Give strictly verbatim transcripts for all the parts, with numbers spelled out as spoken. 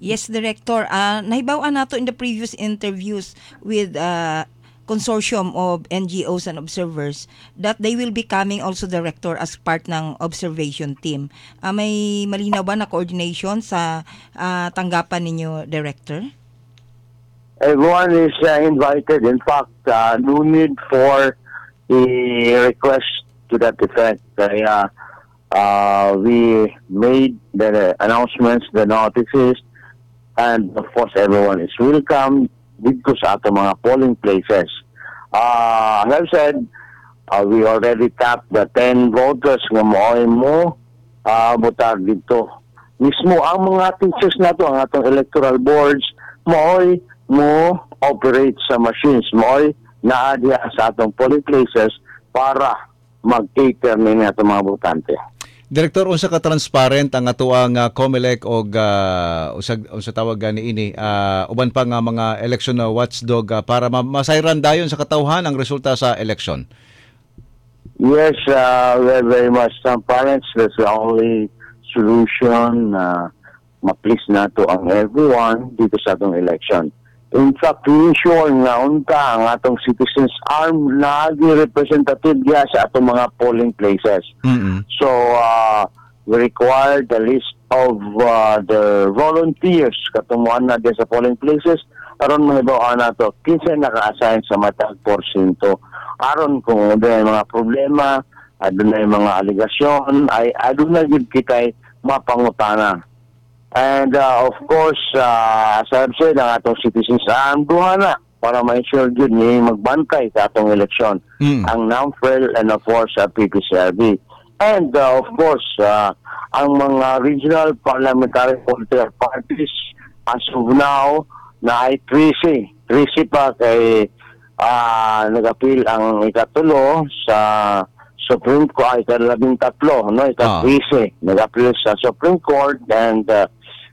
Yes, Director. Uh, nahibawan nato in the previous interviews with uh, consortium of N G Os and observers that they will be coming also, Director, as part ng observation team. Uh, may malinaw ba na coordination sa uh, tanggapan ninyo, Director? Everyone is uh, invited. In fact, uh, no need for a request to that effect. Kaya uh, we made the announcements, the notices, and of course everyone is welcome dito sa ating mga polling places. Uh, as I've said, uh, we already tapped the ten voters nga mo'y mo uh, butar dito. Mismo ang mga teachers na to, ang atong electoral boards, mo'y mo operate sa machines, mo'y naadya sa atong polling places para mag-cater nila itong mga botante. Direktor, unsa ka transparent ang atuang uh, COMELEC o uh, usag unsa tawag gani ini uh, uban pa nga mga election uh, watchdog uh, para ma masayran dayon sa katawhan ang resulta sa election? Yes, uh, we're very much transparent. That's the only solution na uh, ma-please nato ang everyone dito sa atong election. In fact, we ensure nga unta ang atong citizens arm na representative diya sa atong mga polling places. Mm-hmm. So, uh, we require the list of uh, the volunteers katumuan na diya sa polling places aron mahibawaan nato kinsa naka-assign sa matag porsyento. Aron kung may mga problema, adunay mga aligasyon, ay adunay gid kitay mapangutana. And uh, of course, uh, as I've said, ang atong citizens ang duha na para ma-ensure yun ni magbantay sa atong eleksyon. Mm. Ang NAMFREL and of course, uh, P P C R B. And uh, of course, uh, ang mga regional parliamentary political parties as of now na ay trisi. Trisi pa kay uh, nag-appeal ang ikatulo sa Supreme Court, ay ikalabing tatlo, no? Ikatrisi. Oh. Nag-appeal sa Supreme Court and uh,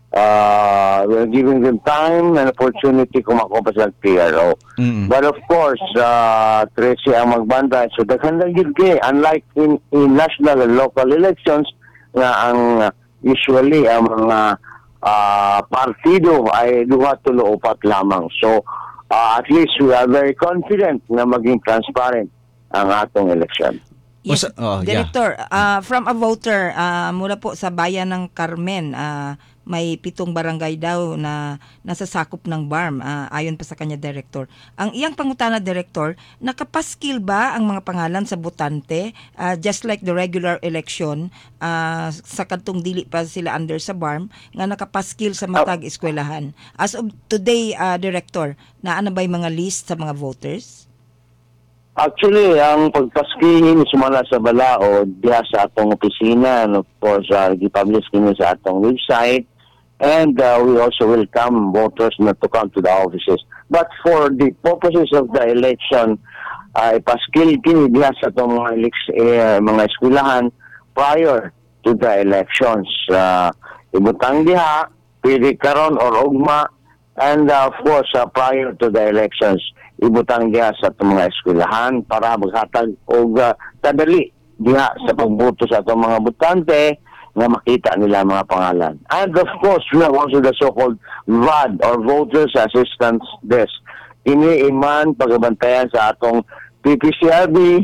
Uh, we're giving them time and opportunity kung makuha sa P R O. Mm-hmm. But of course, uh, Tracy ang magbantay. So, daghan lang yun kay. Unlike in, in national and local elections, na ang uh, usually ang mga uh, partido ay duha tulo upat lamang. So, uh, at least we are very confident na maging transparent ang atong election. Yes, oh, Director, yeah. uh, from a voter uh, mula po sa bayan ng Carmen, uh, may pitong barangay daw na nasasakop ng B A R M, uh, ayon pa sa kanya, Director. Ang iyang pangutana, Director, nakapaskil ba ang mga pangalan sa botante, uh, just like the regular election, uh, sa kantong dili pa sila under sa B A R M, nga nakapaskil sa matag eskwelahan? As of today, uh, Director, naana ba yung mga list sa mga voters? Actually, ang pagpaskihin sumala sa balaod diya sa atong opisina, and of course, uh, i-publish kini sa atong website, and uh, we also welcome voters not to come to the offices. But for the purposes of the election, uh, ipaskil kini diya sa atong mga, uh, mga eskwelahan prior to the elections. Uh, ibutang diha, pili karon or ugma, and uh, of course, uh, prior to the elections, ibutang diha sa itong mga eskwelahan para maghatag o uh, kadali diha sa pagboto sa itong mga botante na makita nila mga pangalan. And of course, we have also the so-called V A D or Voters Assistance Desk. Ini iman pagabantayan sa atong P P C R B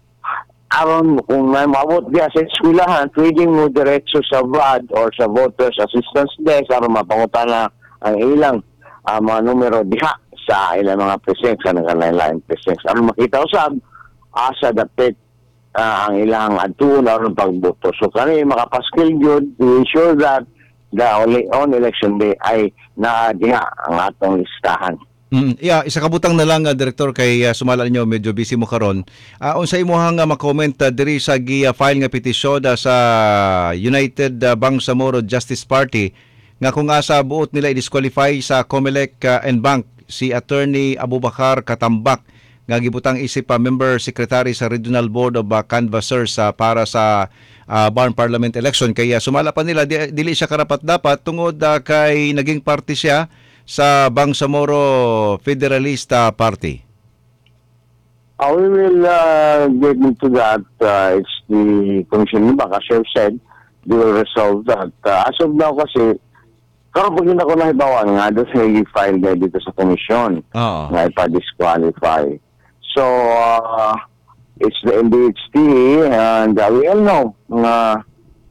aron kung may maabot diha sa eskwelahan, pwedeng mo diretso sa V A D or sa Voters Assistance Desk aron mapangutana ang ilang uh, mga numero diha sa ilang mga precinct, sa nagkalain-lain precinct. Ano makita usab, asa dapit uh, ang ilang adtuon aron pagboto. So kani makapaskil yun to ensure that the only on election day ay naadiha ang atong listahan. Mm, yeah, isa kabutang na lang, uh, Director, kay uh, sumala niyo, medyo busy mo karon. Uh, unsa imong uh, ma-comment uh, diri sa gi-file nga petisyon uh, sa United uh, Bangsamoro Justice Party nga kung asa buot nila i-disqualify sa COMELEC uh, and Bank si Attorney Abubakar Katambak nga gibutang isip pa uh, member secretary sa Regional Board of uh, Canvassers uh, para sa uh, B A R M Parliament election, kaya sumala pa nila di, dili siya karapat dapat tungod uh, kay naging party siya sa Bangsamoro Federalista Party. Uh, we will uh, get into that. Uh, it's the Commission, as I've said, they will resolve that. Uh, as of now kasi, Karon pag yun ako nahibawan nga, doon sa i-file na dito sa komisyon Oo. nga ipa-disqualify. So, uh, it's the M D H T and uh, we all know nga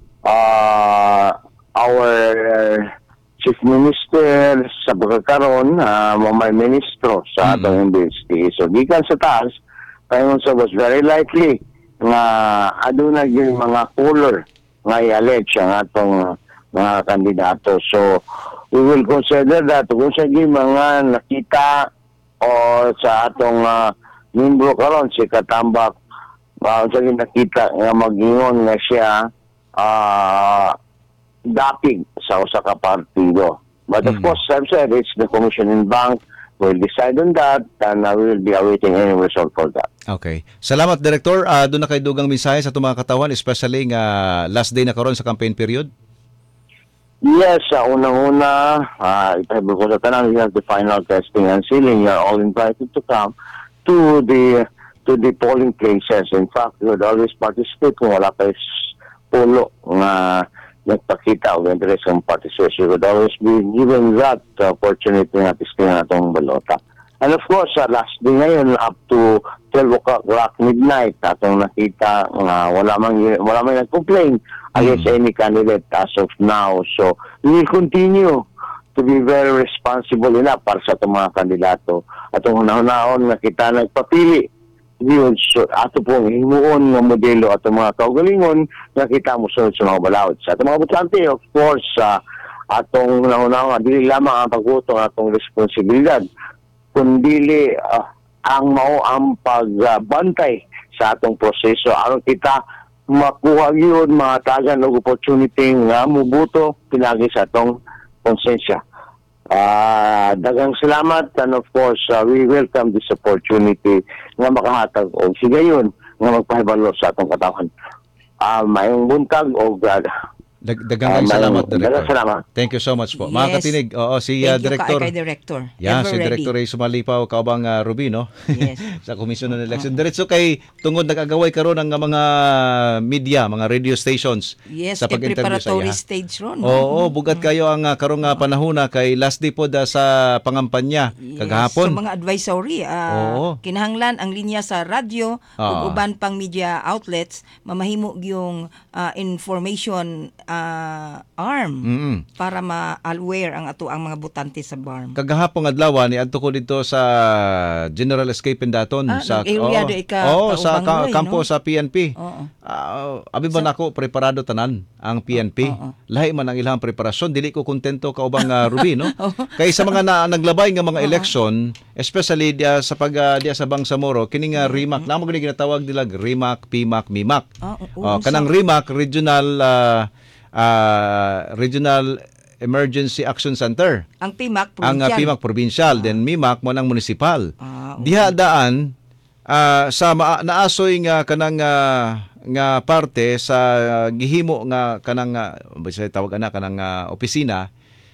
uh, our Chief Minister sa pagkakaroon, uh, may ministro sa atong M D H T. So, gikan sa taas, Payon sa was very likely nga aduna yung mga color nga i-allege ang atong mga kandidato. So, we will consider that kung sa mga nakita o sa atong uh, membro karon si Katambak, uh, sa nakita nga mag-ingon nga siya uh, dapig sa usa ka partido. But of Mm. course, I've said it's the Commission in Bank will decide on that and I will be awaiting any result for that. Okay. Salamat, Director. Uh, doon na kayo dugang mensahe sa itong mga katawan, especially nga last day na karon sa campaign period? Yes, sa unang-una, uh, ipahibol ko sa tanan, we have the final testing and sealing. You are all invited to come to the to the polling places. In fact, you would always participate kung wala kayo pulo nga nagpakita o interest ng participation. You would always be given that opportunity na testing natong balota. And of course, uh, last day ngayon up to twelve o'clock midnight, atong nakita nga uh, wala man wala man nag-complain against mm. any candidate as of now. So, we will continue to be very responsible enough para sa itong mga kandidato. Atong hunahunahon nga kita nagpapili yun, so, ato pong himuon nga modelo atong mga kaugalingon nga kita mo sunod sa mga balawod. Sa atong mga butante, of course, uh, atong hunahunahon, dili lamang ang pagbuto ng atong responsibilidad, kundi uh, ang mao ang pagbantay sa atong proseso aron kita makuha yun mga tagan og opportunity nga mubuto pinagi sa atong konsensya. Uh, dagang salamat and of course uh, we welcome this opportunity nga makahatag og sigayon nga magpahibalo sa atong katawan. Uh, mayong buntag og uh, Dag dagang uh, salamat, Director. Dagang salamat. Thank you so much po. Yes. Mga katinig, oo, si uh, Thank Director. you kay Director. Yeah, Ever si ready. Director Ray Sumalipaw, kaubang uh, Ruby, no? Yes. sa Komisyon ng Election. Diretso kay tungod nag-agaway karon ang mga media, mga radio stations Yes, sa kay pag-interview sa preparatory iya. stage ron. Oo, bugat kayo ang uh, karong uh, panahuna kay last day po da sa pangampanya Yes, kagahapon. so mga advisory, ah, Oo. kinahanglan ang linya sa radyo Ah. ug uban pang media outlets mamahimo yung ah, information ah, arm Mm. para ma-aware ang ato ang mga butante sa barm. Kagahapon adlaw ni adto ko dito sa General Escape Daton Ah, sa nag-area oo, do ika oo, sa ka, Kaubangloy, kampo no? sa P N P. Oo. Ah, abi ba nako preparado tanan ang P N P. Oo, oo. Lahi man ang ilang preparasyon, dili ko kontento kaubang uh, Ruby, no? Kay sa mga na, naglabay nga mga election, especially dia sa pag uh, dia sa Bangsamoro, kining uh, RIMAC, namo gani ginatawag nila RIMAC, PIMAC, MIMAC. Ah, oo, Oh, unsa? kanang RIMAC Regional uh, uh, Regional Emergency Action Center. Ang P M A C Ang uh, provincial. PIMAC provincial, then MIMAC mo ng municipal. Ah, oo. Diha daan ah, sa ma- naasoy nga kanang ah, nga parte sa ah, gihimo nga kanang uh, bisay tawag ana kanang ah, opisina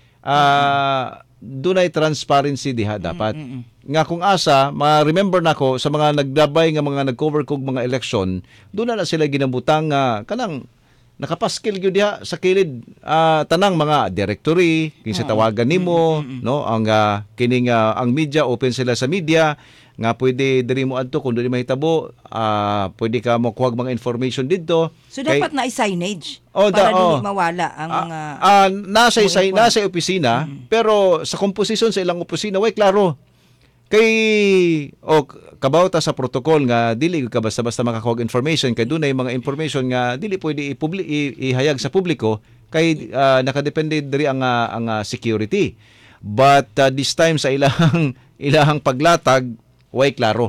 ah dunay transparency diha dapat. Nga kung asa, ma-remember nako sa mga nagdabay nga mga nag-cover kog mga election, doon na, na sila ginabutang nga kanang nakapaskil gyud diha sa kilid ah, tanang mga directory kinsa tawagan nimo no ang ah, kining ah, ang media open sila sa media nga pwede diri mo adto kun dili mahitabo ah, pwede ka mo kuha mga information didto. So Kay- dapat na signage Oh, para da- dili oh. mawala ang Ah, mga ah, nasa mga sa inform- nasa opisina pero sa komposisyon sa ilang opisina way klaro kay o kabaw ta sa protocol nga dili ka basta-basta makakuha information kay dunay mga information nga dili pwede ipubli i- ihayag sa publiko kay ah, nakadepende diri ang ah, ang ah, security. But ah, this time sa ilahang ilahang paglatag way klaro.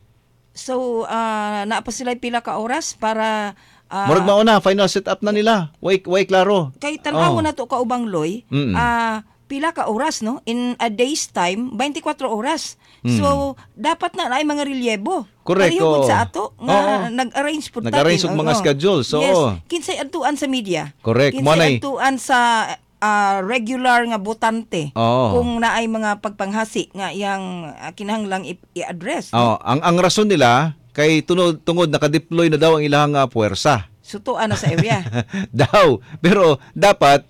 So uh, naa pa sila pila ka oras para ah, Murag mauna final setup na nila. Way way klaro. kay tan-aw Oh. na to ka ubang loy Mm-mm. ah pila ka oras no in a day's time twenty-four oras. Mm. So dapat na ay mga relyebo. Correct, Pareho pud oo. sa ato nga Oo. nag-arrange pud ta. Nag-arrange og din, mga oo. schedule. So, yes, oo. kinsay adtuan sa media. Correct. Mo Kinsay nay- adtuan sa ah, regular nga botante. Oo. Kung naay mga pagpanghasi nga iyang ah, kinahanglang i- i-address. Oh, ang ang rason nila kay tunod tungod naka-deploy na daw ang ilang uh, puwersa. Sutuan na sa area. daw. Pero dapat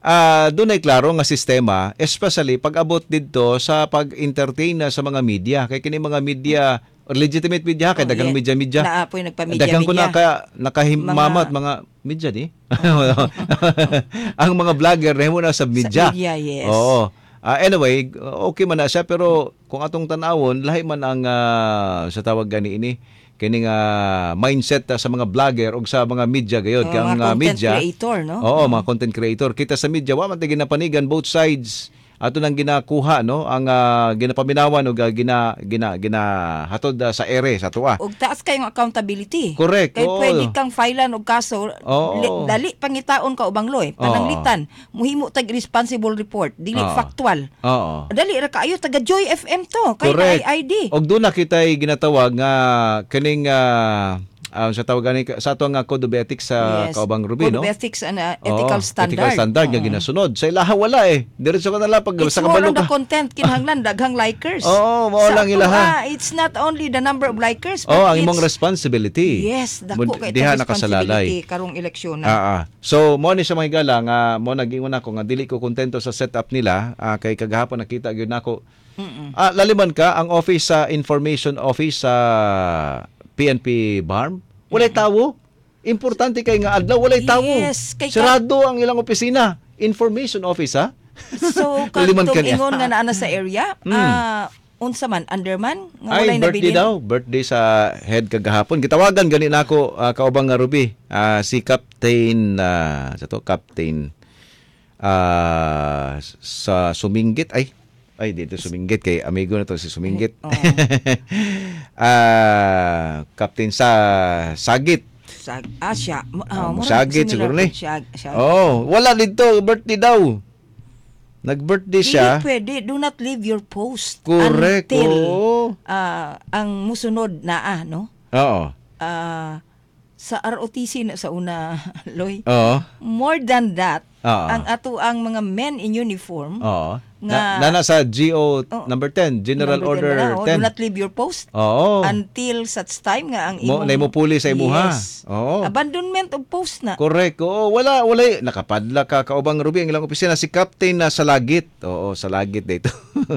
ah doon ay klaro nga sistema, especially pag abot didto sa pag-entertain na sa mga media. Kay kini mga media legitimate media kay Oh, dagang yeah. media-media. Na apoy nagpa-media. Dagang ko na media. ka nakahimamat mga, media ni. Ang mga vlogger nahimo na sa media. Sa media, yes. Oo. Ah, anyway, okay man na siya pero kung atong tan-awon lahi man ang ah, sa tawag gani ini kining ah, mindset ah, sa mga vlogger o sa mga media gayud Oh, kay ang mga ah, content media. creator, no? Oo, mga content creator. Kita sa media wa man tay ginapanigan both sides. Ato nang ginakuha no ang uh, ginapaminawan o gina gina ginahatod uh, sa ere sa tuwa. Og taas kayong accountability. Correct. Kay Oo. pwede kang filean og kaso, Oo. li, dali pangitaon ka ubang loy, pananglitan, muhimo tag responsible report, dili Oo. factual. Oo. Dali ra kaayo taga Joy F M to, kay Correct. na I D. Og doon na kita'y ginatawag nga kining uh, uh, sa tawag gani sa ato nga code of ethics sa Yes. Kaubang Ruby Code no. of ethics and uh, ethical Oo, standard. Ethical standard nga Oo. ginasunod. Sa ilaha wala eh. Diretso ka na lang pag It's sa more kabalo on the ka. content kinahanglan daghang likers. Oo, mao Sa lang ato, ilaha. ah, it's not only the number of likers, but Oh, ang imong it's- responsibility. Yes, Mun- dako kay diha itong nakasalalay. responsibility karong eleksyon. Ah, ah. So mo ni sa mga higala nga mo nag-ingon ako nga dili ko kontento sa setup nila ah, kay kagahapon nakita gyud nako. Ah, laliman ka ang office sa information office sa P N P B A R M. Walay tawo. Importante kay nga adlaw walay tawo. Yes, kay ka- Sarado ang ilang opisina. Information office ha. So, Laliman ka kung niya. ingon nga naa na sa area, ah, unsa man, underman? Nga Ay, walay birthday nabilin? daw. Birthday sa head kagahapon. Gitawagan gani nako uh, kaubang nga Ruby. Ah, si Captain uh, sa to Captain ah, sa Suminggit ay ay dito Suminggit kay amigo na to si Suminggit. Oo. Ah, Captain sa Sagit. Sa, ah, siya. Ah, Uh, murag Sagit similar siguro ni. po siya, siya. Oh, wala dito birthday daw. Nag-birthday Dili siya. pwede. Do not leave your post Correct. until Oo. ah, ang musunod na, ah, no? Oo. Ah, sa R O T C na sa una, Loy. Oo. More than that, Oo. ang ato ang mga men in uniform, Oo. Nga- Na, na nasa G O Oh. number ten, General number Order ten na, oh, ten. do not leave your post Oo. until such time nga ang Mo- imong na imo puli sa imuha. Yes. Oo. Abandonment of post na. Correct. Oo, wala wala nakapadla ka kaubang Ruby ang ilang opisina si Captain na Salagit. Oo, Salagit dito.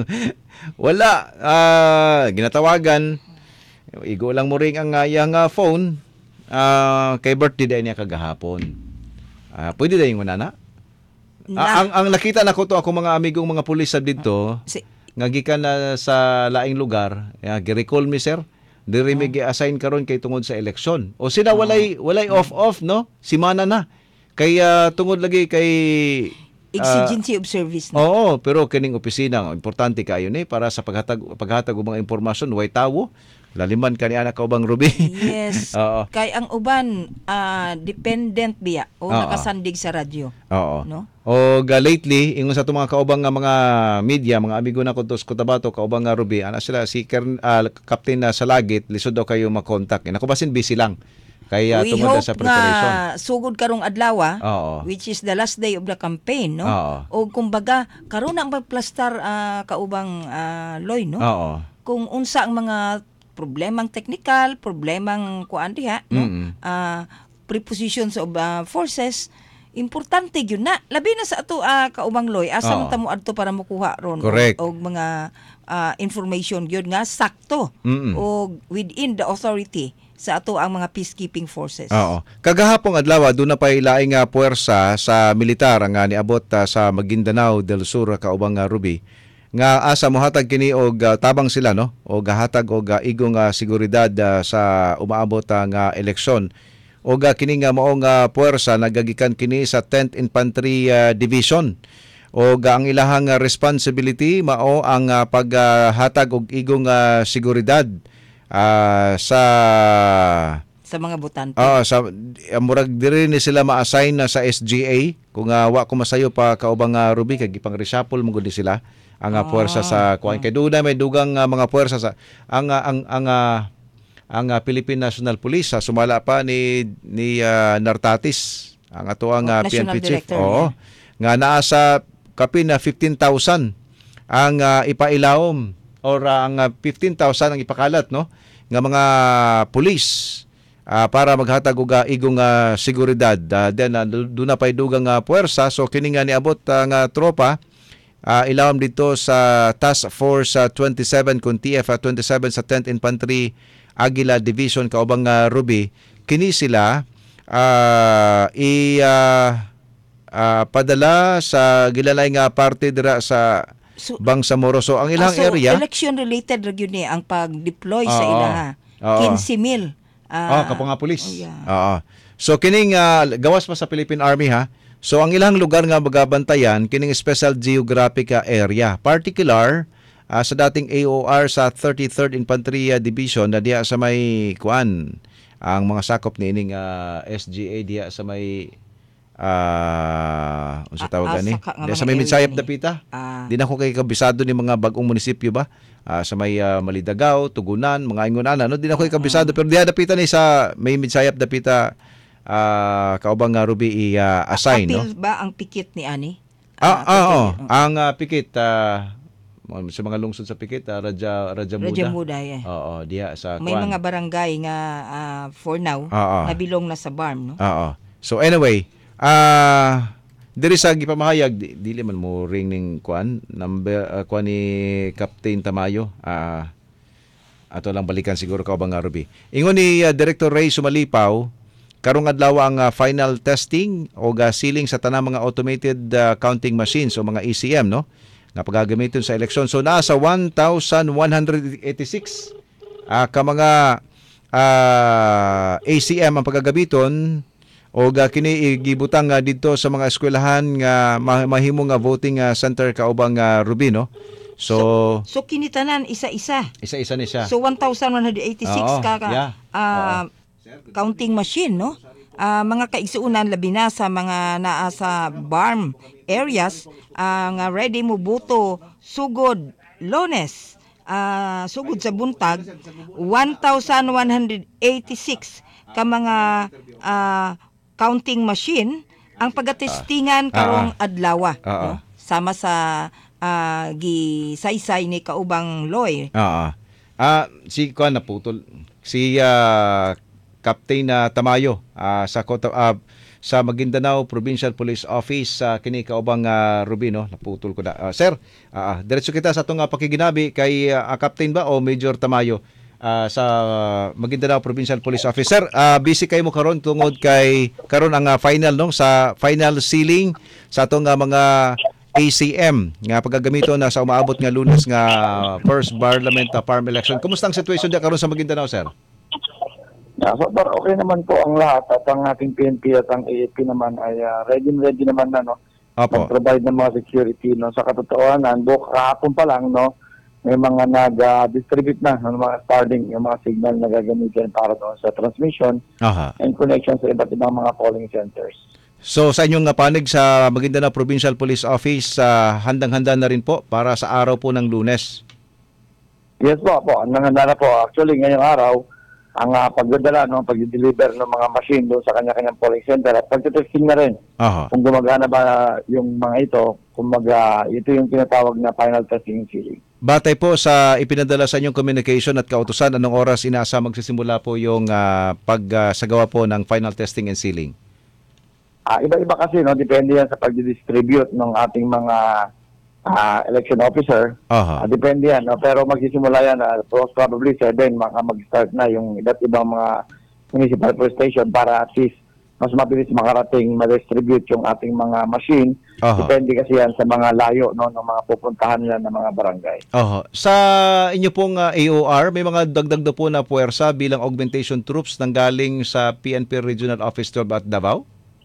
wala ah ginatawagan. Igo lang mo ring ang uh, iyang uh, phone. Ah, kay birthday day niya kagahapon. Ah, pwede day yung na. Na, Ah, ang ang nakita nako to ako mga amigong mga pulis sa dito. si, Nga gikan na sa laing lugar, ya gi-recall mi sir. Diri mi gi-assign karon kay tungod sa eleksyon. O sila walay walay off off no? Simana na. Kaya tungod lagi kay ah, exigency of service na. oo, pero kining opisina importante kayo ni para sa paghatag paghatag og mga impormasyon way tawo. Laliman kani anak ka ubang Ruby. Yes. Oo. Kay ang uban ah, dependent biya o Oo. nakasandig sa radyo, Oo. no? O ga lately ingon sa to mga kaubang nga mga media, mga amigo na ko tos Cotabato, kaubang nga Ruby, ana sila si Kern, ah, Captain na Salagit, lisod daw kayo mag-contact. Nako basin busy lang. Kaya We tungod na hope sa preparation. nga sugod karong adlaw, ah, Oo. which is the last day of the campaign, no? Oo. O kumbaga karon ang magplastar ah, kaubang ah, Loy, no? Oo. Kung unsa ang mga problemang technical, problemang kuan diha, no? Mm-mm. Ah, prepositions of ah, forces, importante gyud na. Labi na sa ato ah, kaubang Loy, asa Oo. man ta mo adto para makuha ron Correct. og, og mga ah, information gyud nga sakto Mm-mm. og within the authority sa ato ang mga peacekeeping forces. Oo. Kagahapong adlaw doon na pay laing nga puwersa sa militar nga niabot ah, sa Maguindanao del Sur kaubang nga Ruby nga asa mohatag kini og ah, tabang sila no o gahatag og ah, igong ah, seguridad ah, sa umaabot ah, nga eleksyon o ga kini nga mao nga puwersa nagagikan kini sa tenth Infantry ah, Division o ga ang ilahang ah, responsibility mao ang ah, paghatag og igong ah, seguridad ah, sa Sa mga botante. Ah, sa uh, murag diri ni sila ma-assign na sa S G A kung uh, wa ko masayo pa kaubang uh, Ruby kay gipang reshuffle mo gud sila ang uh, puwersa sa kuan kay duda may dugang uh, mga puwersa sa ang uh, ang ang uh, ang uh, Philippine National Police sa sumala pa ni ni uh, Nartatis ang ato ang uh, Oh, P N P National chief. Director, Oo. Nga naa sa kapin na fifteen thousand ang uh, ipailawom or uh, ang uh, fifteen thousand ang ipakalat no nga mga police ah, para maghatag og ah, igong ah, seguridad. Ah, then uh, doon na pay dugang ah, puwersa, so kini nga niabot ah, nga tropa ah, ilawom dito sa Task Force ah, twenty-seven kun T F ah, twenty-seven sa tenth Infantry Aguila Division kaubang ah, Ruby. Kini sila ah, i ah, ah, padala sa gilalay nga parte dira sa So, Bangsamoro. So ang ilang ah, so, area, election related ra gyud ni ang pag-deploy sa Oo. ilaha. Oo. fifteen mil. ah, kapo nga pulis. oh, yeah. Oo. So kining ah, gawas pa sa Philippine Army ha. So ang ilang lugar nga magabantayan kining Special Geographic ah, Area, particular ah, sa dating A O R sa thirty-third Infantry ah, Division na diya sa may kuan ang mga sakop ni ining ah, S G A diya sa may ah unsa Ah, tawag ah, gani? saka nga Diya mga sa may area Midsayap ni. Dapita. Ah, Di na ko kay kabisado ni mga bagong munisipyo ba? Ah, sa may ah, Malidagaw, Tugunan, mga ingon ana, no? Di na ko kay kabisado pero diha dapita ni sa may Midsayap Dapita ah kaubang nga Ruby i-assign, no? appeal ba ang pikit ni ani? Ah, ah, appeal- oh. Ang ah, pikit ah, sa mga lungsod sa pikit, ah, Raja Raja Muda. Raja Muda, eh. Oo, diha sa May kuan. mga barangay nga ah, for now Oo. nabilong na sa B A R M, no? Oo. So anyway, ah diri sa gipamahayag di, dili man mo ring ning kuan number uh, kuan ni Captain Tamayo. Ah ato lang balikan siguro ka bang Ruby. Ingon ni ah, Director Ray Sumalipaw karong adlaw ang ah, final testing o ga sealing sa tanang mga automated ah, counting machines o mga E C M, no? Nga pagagamiton sa eleksyon. So nasa one thousand one hundred eighty-six ah, ka mga ah, A C M ang pagagamiton o ga kini gibutang nga dito sa mga eskwelahan nga ma- mahimo nga voting ah, center kaubang nga Ruby, no? So, So kinitanan isa-isa. isa-isa ni siya. So one thousand one hundred eighty-six Oo, ka ka yeah. ah, counting machine, no? Ah, mga kaigsuunan labi na sa mga naa sa B A R M areas ah, nga ready mo boto sugod Lunes. Ah, sugod sa buntag one thousand one hundred eighty-six ka mga ah, counting machine ang pagatestingan karong adlaw. Ah, ah. No? Sama sa ah, gisaysay ni kaubang Loy. Oo. Ah, si kuan naputol. Si ah, Captain na Tamayo ah, sa Kota, ah, sa Maguindanao Provincial Police Office sa kini kaubang uh, Rubino, naputol ko na. Ah, sir, ah, ah, diretso kita sa atong uh, pakiginabi kay ah, Captain ba o Major Tamayo ah, sa Maguindanao Provincial Police Office. Sir, ah, busy kayo mo karon tungod kay karon ang ah, final no sa final sealing sa atong ah, mga A C M nga pagagamiton na sa umaabot nga Lunes nga first parliament uh, farm election. Kumusta ang situation diya karon sa Maguindanao, sir? Yeah, so far, okay naman po ang lahat at ang ating P N P at ang A F P naman ay uh, ready ready naman na, no? Opo. Mag-provide ng mga security, no? Sa katotohanan, buka kahapon pa lang, no? May mga nag-distribute na ng mga starting, yung mga signal na gagamitin para doon sa transmission Aha. and connection sa iba't ibang mga polling centers. So sa inyong nga panig sa Maguindanao Provincial Police Office, ah, handang-handa na rin po para sa araw po ng Lunes. Yes po, po. Ang nanganda na po, actually, ngayong araw, ang uh, pagdadala, no, pag-deliver ng mga machine doon sa kanya-kanyang polling center at pag-testing na rin Aha. kung gumagana ba yung mga ito, kung mag, uh, ito yung tinatawag na final testing and sealing. Batay po sa ipinadala sa inyong communication at kautusan, anong oras inaasa magsisimula po yung ah, pagsagawa po ng final testing and sealing? Ah, iba-iba kasi, no, depende yan sa pag-distribute ng ating mga ah, election officer. Aha. Ah, depende yan, no? Pero magsisimula yan, uh, probably seven, maka mag-start na yung iba't ibang mga municipal police station para at least mas mabilis makarating, ma-distribute yung ating mga machine. Aha. Depende kasi yan sa mga layo, no, ng mga pupuntahan nila ng mga barangay. Aha. Sa inyo pong ah, A O R, may mga dagdag na po na puwersa bilang augmentation troops nang galing sa P N P Regional Office twelve at Davao?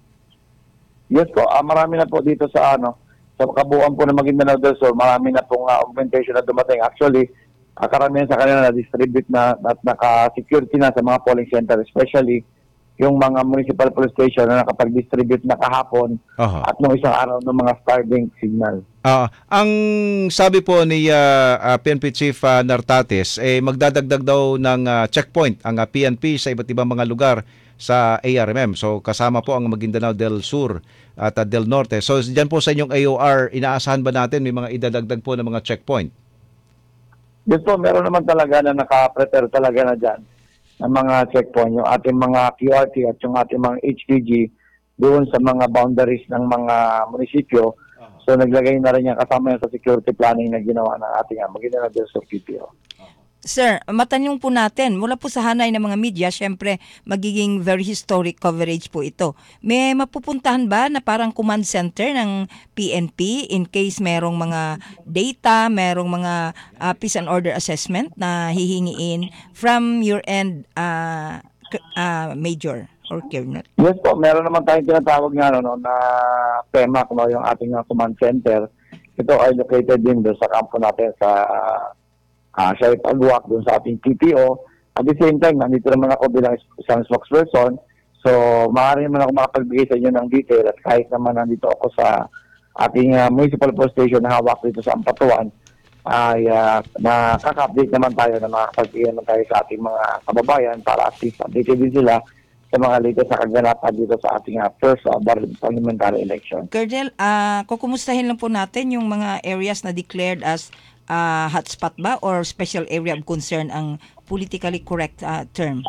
Yes po, ah, marami na po dito sa ano, sa kabuuan po ng Maguindanao del Sur, marami na pong ah, augmentation na dumating. Actually, uh, karamihan sa kanila na-distribute na at naka-security na sa mga polling center, especially yung mga municipal police station na nakapag-distribute na kahapon Aha. at nung isang araw ng mga Starlink signal. Ah, ang sabi po ni ah, ah, P N P Chief ah, Nartates, eh magdadagdag daw ng ah, checkpoint ang ah, P N P sa iba't ibang mga lugar sa A R M M. So kasama po ang Maguindanao del Sur at ah, del Norte. So diyan po sa inyong A O R, inaasahan ba natin may mga idadagdag po ng mga checkpoint? Yes po, meron naman talaga na naka-prepare talaga na dyan. ng mga checkpoint, yung ating mga Q R T at yung ating mga H D G doon sa mga boundaries ng mga munisipyo. So naglagay na rin yan kasama yan sa security planning na ginawa ng ating Maguindanao del Sur P P O. Sir, matanong po natin, mula po sa hanay ng mga media, syempre magiging very historic coverage po ito. May mapupuntahan ba na parang command center ng P N P in case merong mga data, merong mga uh, peace and order assessment na hihingiin from your end, uh, uh, Major or Colonel? Yes po, meron naman tayong tinatawag nga no, na P E M A C, no, yung ating uh, command center. Ito ay located din doon sa kampo natin sa uh, Uh, siya ipag-walk dun sa ating P P O. At the same time, nandito naman ako bilang isang spokesperson. So, maaari naman ako makapagbigay sa inyo ng detail at kahit naman nandito ako sa ating uh, municipal police station na hawak dito sa Ampatuan, ay uh, nakaka-update naman tayo na makakapagbigay naman tayo sa ating mga kababayan para at least updated din sila sa mga latest na kaganapan dito sa ating uh, first uh, parliamentary election. Colonel, uh, kukumustahin lang po natin yung mga areas na declared as Uh, hotspot ba or special area of concern ang politically correct uh, term?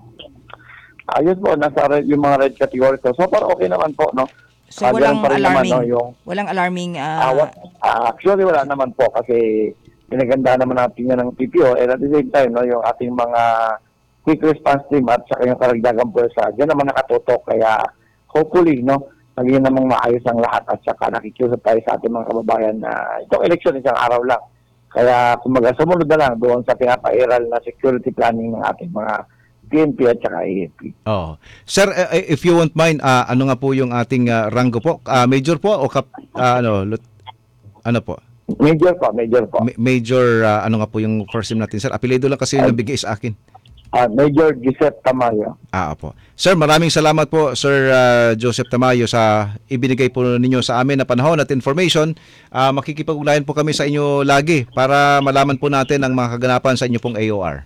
Ayos po, nasa red, yung mga red category ko. So far okay naman po, no? So uh, walang alarming, naman, no, yung, walang alarming uh, uh, uh, actually wala naman po kasi pinaganda naman natin yan ng P P O and at the same time, no, yung ating mga quick response team at saka yung karagdagang pwersa, dyan naman nakatutok kaya hopefully, no, magiging namang maayos ang lahat at saka nakikiusap tayo sa ating mga kababayan na itong election isang araw lang. Kaya kumaga sumunod na lang doon sa pinapairal na security planning ng ating mga P N P at saka A F P. Oh. Sir, uh, if you won't mind, uh, ano nga po yung ating uh, rango po? Uh, major po o kap, uh, ano, lut, ano po? Major po, major po. Ma- major, uh, ano nga po yung first name natin, sir? Apelido lang kasi yung nabigay sa akin. Uh, Major Joseph Tamayo. Ah, po. Sir, maraming salamat po, Sir uh, Joseph Tamayo, sa ibinigay po ninyo sa amin na panahon at information. Uh, makikipag-ugnayan po kami sa inyo lagi para malaman po natin ang mga kaganapan sa inyo pong A O R.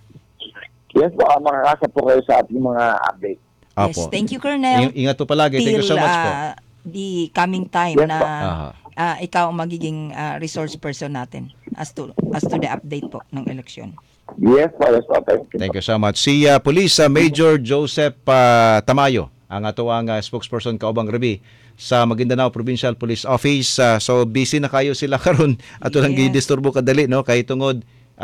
Yes po, uh, makakasa po kayo sa ating mga update. Yes, Apo. thank you, Colonel. I- ingat po palagi. Thank you so much po. Uh, the coming time Yes, na po. uh, ikaw ang magiging uh, resource person natin as to as to the update po ng election. Yes po, yes po. Thank you. Thank you so much. Si uh, Police uh, Major Joseph uh, Tamayo, ang ato ang uh, spokesperson kaubang Rebi sa Maguindanao Provincial Police Office. Uh, so busy na kayo sila karon ato lang Yes. gidisturbo kadali no kay tungod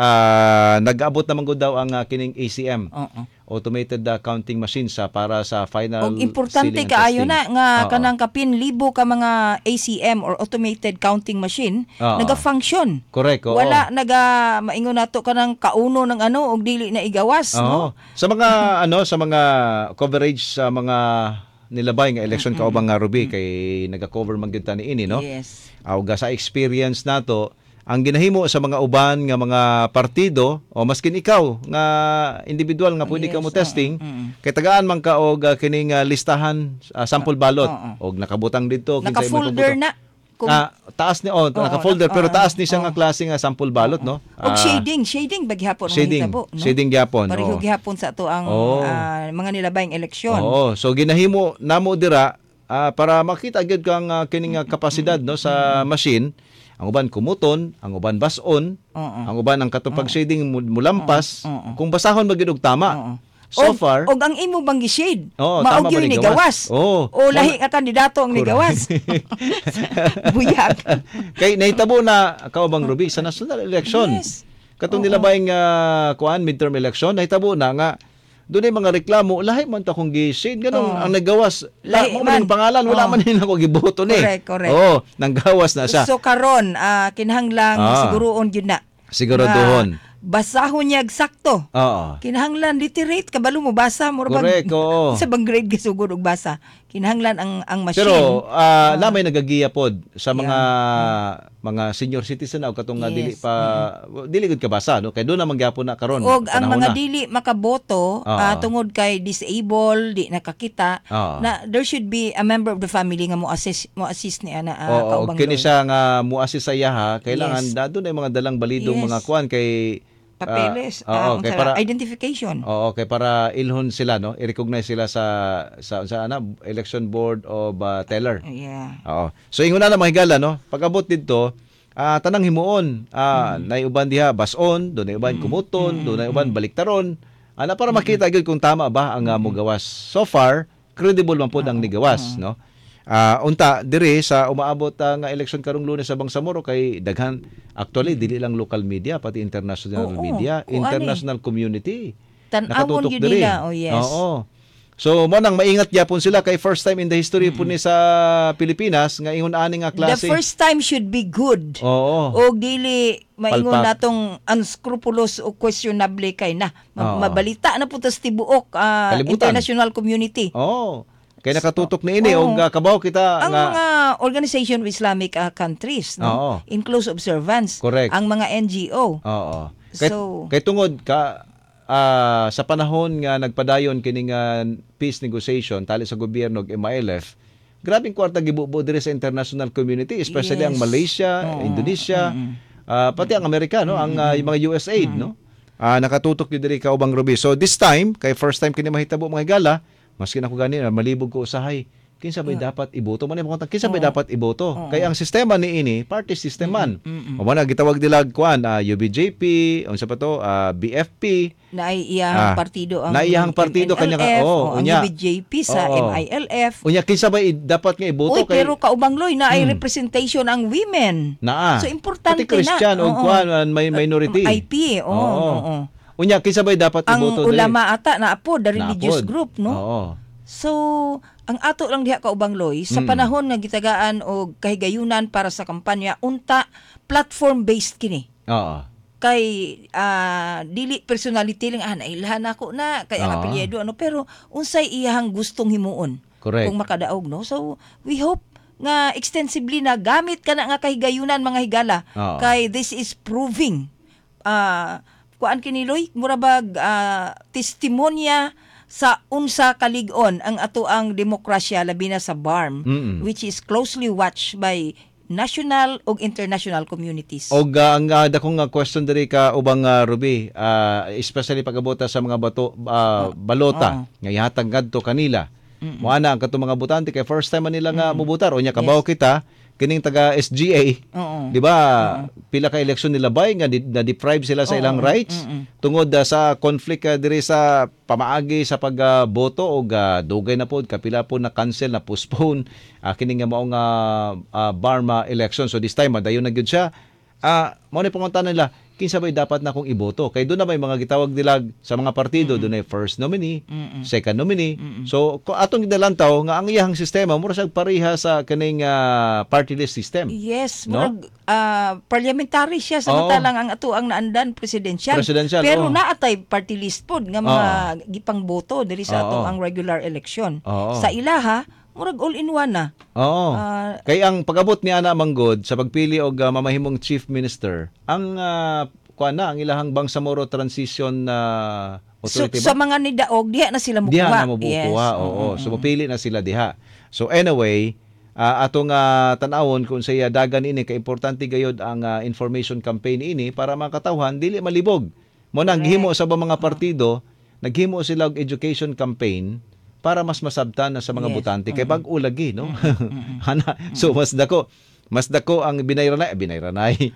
uh, nag-abot naman gud daw ang uh, kining A C M. Oo. Automated uh, counting machine sa para sa final Og importante sealing and kaayo testing. na nga Oo. kanang kapin libo ka mga A C M or automated counting machine Oo. naga-function. Correct, oo. Wala naga maingon nato kanang kauno ng ano og dili na igawas, Oo. no? Sa mga ano sa mga coverage sa mga nilabay nga election mm-hmm. kaubang nga Ruby kay naga-cover man gyud ta ni ini no. Yes. Aw ga sa experience nato ang ginahimo sa mga uban nga mga partido o maskin ikaw nga individual nga pwede Yes, ka mo testing oo, oo. kay tagaan man ka og uh, kining uh, listahan uh, sample ballot Oo. og nakabutang dito kinsa imong Naka-folder pambuto. na. Kung, Ah, taas ni oh, naka-folder na- pero oo, taas ni siya oo. nga klase nga sample ballot no. og Ah, shading, shading baghapon ang shading, hitabo, no? shading gyapon. Pareho oo. gihapon sa ato ang Oo. ah, mga nilabayng eleksyon. Oo, so ginahimo namo dira ah, para makita gyud kang uh, kining uh, kapasidad no sa machine. Ang uban kumuton, ang uban bason, Oo. ang uban ang katupag shading mu- mulampas. Oo, oo. Kung basahon magyud og tama. Oo. So og, far, og ang imo bang gi-shade, Oo, maog tama ba yun ni ni gawas? gawas. Oo. O lahi ka kandidato ang ni gawas. Buyag. kay nahitabo na kaubang Ruby sa national election. Yes. Katong nila bayang uh, kuan midterm election, nahitabo na nga doon ay mga reklamo, lahi man ta kong gi-shade ganun Oo. ang nagawas. Lahi Lahi man. man pangalan, wala Oo. man din ako giboto ni. Correct, correct. Oo, nanggawas na siya. So karon ah, kinahanglang Ah. siguroon yun na. Siguraduhon. nga Basahon niya sakto. Oo. Kinahanglan literate kabalo mo basa mo ra bang- Correct, oo. sa bang grade gasugod og basa. Kinahanglan ang ang machine. Pero uh, lamay nagagiya pod sa mga Yeah. mga senior citizen o katong nga Yes. dili pa dili gud kabasa no kay do na magyapon na karon. og ang panahon mga na. dili makaboto Oo. ah, tungod kay disabled, di nakakita, Oo. na there should be a member of the family nga mo assist mo assist niya na uh, Oo, kaubang kini lord. siya nga muassist sa iya ha, kailangan Yes. yes. na mga dalang balidong Yes. mga kuan kay Papeles, ah, ah, oo, kay unsa- para identification. Oo, kay para ilhon sila no, i-recognize sila sa sa sa ana election board of uh, teller. Yeah. Oo. So ingon na mahigala no, pag-abot didto, ah tanang himuon, ah Mm. nay uban diha bason, do nay uban kumuton, do nay uban baliktaron. Ana para makita gyud kung tama ba ang uh, mogawas. So far, credible man pod ang nigawas, no? Ah, unta dire sa umaabot uh, nga election karong Lunes sa Bangsamoro kay daghan actually dili lang local media pati international Oo, media, oo, international community. Tan-awon Nakatutok yun diri. nila. Oh, yes. Oo. So mo nang maingat gyapon sila kay first time in the history po ni sa Pilipinas nga ingon ani nga The klase. first time should be good. Oo. O dili maingon Palpak. natong unscrupulous o questionable kay na. Ma- Oo. Mabalita na po tas tibuok ah, Kalibutan. international community. Oo. Kay nakatutok ni ini Oo. og uh, kabaw kita Ang nga mga Organization of Islamic ah, Countries, no? Oo. In close observance. Correct. Ang mga N G O. Oo. Kay, So- kay tungod ka ah, sa panahon nga nagpadayon kining uh, peace negotiation tali sa gobyerno ug M I L F, grabing kwarta gibubo diri sa international community, especially Yes. ang Malaysia, Oo. Indonesia, ah, pati ang Amerika, no, ang ah, yung mga U S aid, no. Ah, nakatutok yun diri ka ubang Ruby. So this time, kay first time kini mahitabo mga higala, maski na ko gani malibog ko usahay. Kinsa bay dapat iboto man imong kinsa bay dapat iboto. Kay ang sistema ni ini party system man. O man gitawag dilag kuan ah, U B J P, unsa pa to, ah, B F P, Na ay iyahang Ah, partido ang na iyahang partido M N L F, kanya ka- oo, o ang unya. U B J P sa Oo. M I L F. unya kinsa bay i- dapat nga iboto Uy, kay pero kaubangloy na ay representation ang women. naa. So, importante pati Christian na. o Oo. kuan ah, may minority. I P, oo. Oo. oo. Unya kinsa bay dapat Ang iboto diri? ulama ata na apo, the religious Naapod. group, no? Oo. So, ang ato lang diha kaubangloy, sa Mm. panahon nga gitagaan o kahigayunan para sa kampanya, unta, platform-based kini. Oo. Kay ah, dili personality lang ah nailhan ako na kay ang Oo. apelyido ano pero unsay iyahang gustong himuon Correct. kung makadaog no. So we hope nga extensively na gamit ka na nga kahigayunan mga higala Oo. kay this is proving ah kuan kiniloy mura bag ah, testimonya sa unsa kalig-on ang ato ang demokrasya labi na sa B A R M Mm-mm. which is closely watched by national ug international communities. Og uh, ang uh, dakong uh, question diri ka ubang uh, Ruby, uh, especially pag-abota sa mga bato uh, balota nga ihatag ngadto kanila. Mo ana ang katong mga botante kay first time man nila nga mubutar o nya kabaw kita kining taga S G A. Oo. Di ba? Pila ka eleksyon nila bay nga di- na-deprive sila sa ilang rights tungod uh, sa conflict uh, diri sa pamaagi sa pagboto og uh, dugay na pod kapila po na cancel na postpone uh, kining nga mao nga uh, Barma election. So this time madayon na gyud siya. Ah, uh, mo ni panguntahan nila kinsa bay dapat na kong iboto kay doon na may mga gitawag dilag sa mga partido doon ay first nominee, second nominee. So ko atong gidalantaw nga ang iyang sistema mura sag pareha sa kaning uh, party list system. Yes, No? murag ah, parliamentary siya samantalang ang ato ang naandan presidential. Presidential, Pero oo. naatay party list pod nga mga gipang boto diri sa ato Oo. ang regular election. Oo. Sa ilaha murag all in one na. Oo. Ah, Kay ang pag-abot ni Ana Manggod sa pagpili og uh, mamahimong chief minister, ang uh, kuan na ang ilahang Bangsamoro Transition na so, Authority sa ba? mga nidaog diha na sila mukuha. Diha na mabukuha. Yes. Oo. So mapili na sila diha. So anyway, uh, atong uh, tan-awon kung saya dagan ini kay importante gayod ang uh, information campaign ini para makatawhan dili malibog. Mo nang gihimo sa mga partido, naghimo sila og education campaign para mas masabtan na sa mga Yes. botante kay bag-o lagi no. Ana, so mas dako mas dako ang binayranay, binayranay.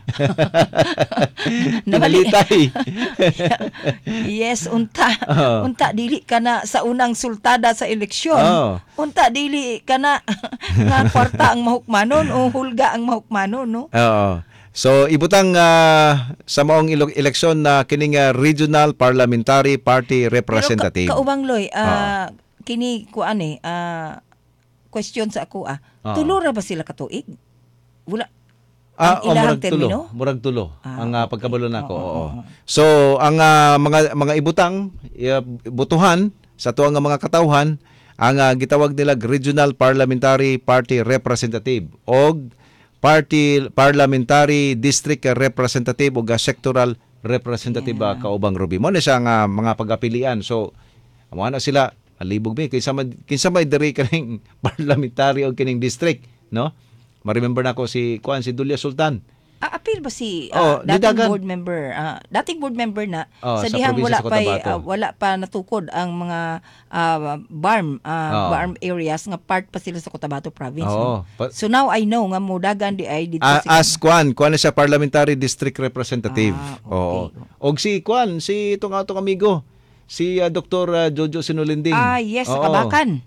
Nabalitay. Yes, unta. Oo. Unta dili ka na sa unang sultada sa eleksyon. Oo. Unta dili ka na nga kwarta ang mahukmanon o hulga ang mahukmanon, no? Oo. So ibutang ah, sa maong ilo- eleksyon na kining ah, Regional Parliamentary Party Representative. Pero ka, kaubang loy, ah, kini kuan eh, ah, question sa ako ah. Oo. Tulo ra ba sila katuig? Wala. Ah, ang oh, ilahang murag tulo. termino? Murag tulo. Ah, ang uh, pagkabalo nako. Oo, Oo. oo. So ang ah, mga mga ibutang uh, butuhan sa tuwang nga mga katawhan ang ah, gitawag nila Regional Parliamentary Party Representative o Party Parliamentary District Representative o sectoral representative yeah. kaubang Ruby. Mo na siya nga mga pagapilian. So amo na sila alibog mi kinsa may kinsa may diri kaning parliamentary o kining district, no? Ma-remember nako si kuan si Dulia Sultan. Ah, appeal ba si Oh, ah, dating didagan. board member? ah, dating board member na Oh, sa sa dihang probinsya wala sa pa Cotabato. ah, wala pa natukod ang mga ah, B A R M ah, Oh. B A R M areas nga part pa sila sa Cotabato province. no? Oo. Pa- So now I know nga modagan di ay dito Ah, sa- as kuan, kuan na siya parliamentary district representative. Ah, okay. Oo. Og si kuan, si itong atong amigo, si uh, Doktor uh, Jojo Sinulinding. Ah, yes, sa Oo. Kabakan.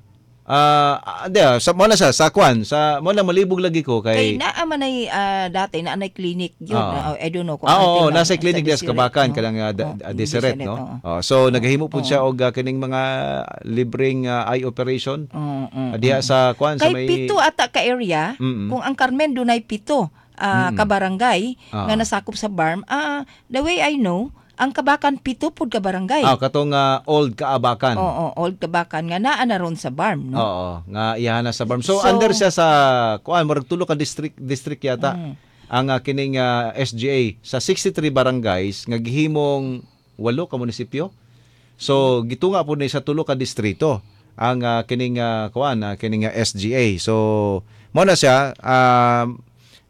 Ah, uh, sa mo na sa sa kwan, sa mo na malibog lagi ko Kay kay naa man ay ah, dati naa nay clinic yun. Ah. Ah, I don't know kung Ah, oo, until lang, nasa clinic sa des Kabakan no? kanang uh, Oh, uh, Deseret, Deseret, no. oo. Oh, so nagahimo pud Oo. siya og uh, kining mga libreng uh, eye operation. Mm, mm, Uh, diha mm. sa kwan sa Kay may pito ata ka area, Mm-mm. kung ang Carmen dunay pito ah, Mm-mm. ka barangay Ah. nga nasakop sa barm, ah, the way I know, ang Kabakan pito pud ka barangay. Ah, katong uh, old Kaabakan. Oo, old Kabakan nga naa na ron sa barm, no? Oo, nga iyahana sa barm. So, So- under siya sa kuan murag tulo ka district district yata. Mm. Ang uh, kining uh, S G A sa sixty-three barangays nga gihimong walo ka munisipyo. So, gitunga po ni sa tulo ka distrito ang uh, kining uh, kuan uh, kining uh, S G A. So, mo na siya um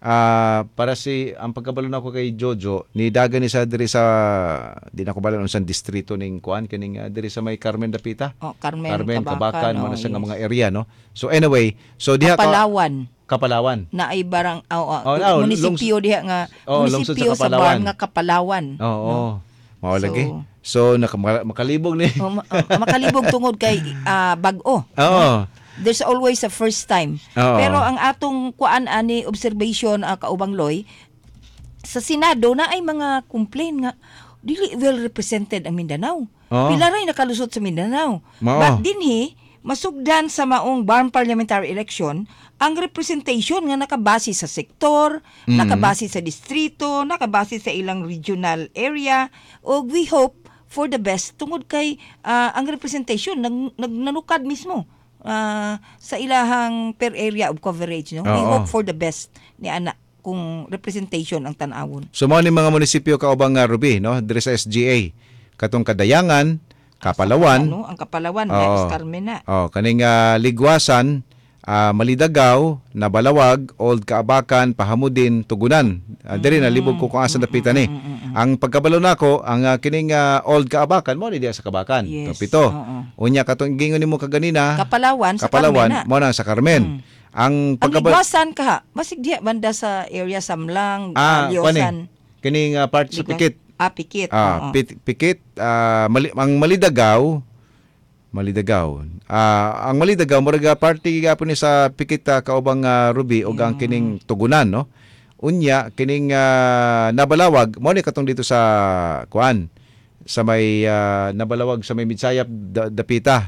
Ah, para si ang pagkabalo na ko kay Jojo ni dagan ni sa diri sa di na ko bala unsang distrito ning kuan kining uh, diri sa may Carmen Dapita. Oh, Carmen, Carmen, Kabakan, mo oh, na siya nga yes. mga area, no? So anyway, so diha ka Kapalawan. Kapalawan. Na ay barang oh, oh, Oh, no, munisipyo diha nga Oh, lungsod munisipyo sa sa Kapalawan. barm nga Kapalawan. Oo. no? Mao So- lagi. So naka- makalibog ni. Oh, ma- oh, makalibog tungod kay ah, bag-o. Oo. There's always a first time. Oo. Pero ang atong kuan ani observation uh, kaubang Loy, sa Senado na ay mga complain nga dili well represented ang Mindanao. Oo. Pila ray nakalusot sa Mindanao. Mao. But dinhi masugdan sa maong barm parliamentary election ang representation nga nakabase sa sektor, Mm. nakabase sa distrito, nakabase sa ilang regional area, ug we hope for the best tungod kay ah, ang representation nag, nagnanukad mismo ah, sa ilahang per area of coverage, no? We Oo. hope for the best ni ana kung representation ang tan-awon. So mao ni mga munisipyo kaubang nga Ruby, no? Diri sa S G A. Katong Kadayangan, Kapalawan, Ano, ang Kapalawan, Oo. nga Carmen na. oh, kaning uh, Ligwasan, ah, Malidagaw, Nabalawag, Old Kaabakan, Pahamudin, Tugunan. Uh, diri na libog ko kung asa dapitan ni. Ang pagkabalo nako, ang uh, kining uh, Old Kaabakan mo ni diya sa Kabakan. Yes, So, pito. oo. Unya katong gingon nimo kaganina, Kapalawan sa Kapalawan Carmen na. mo na sa Carmen. Ang Ang pagkabalo Ligwasan ka, basig diya banda sa area Samlang, ah, Lyosan. kuani, kining uh, part sa Ligwas- Pikit. Ah, Pikit. Ah, oo. pit, Pikit, ah, mali, ang Malidagaw, Malidagaw. Ah, ang Malidagaw murag party gapon ni sa Pikit uh, kaubang uh, Ruby ug ang kining Tugunan, no. Unya kining ah, Nabalawag mo ni katong dito sa kuan sa may ah, Nabalawag sa may Midsayap da, Dapita.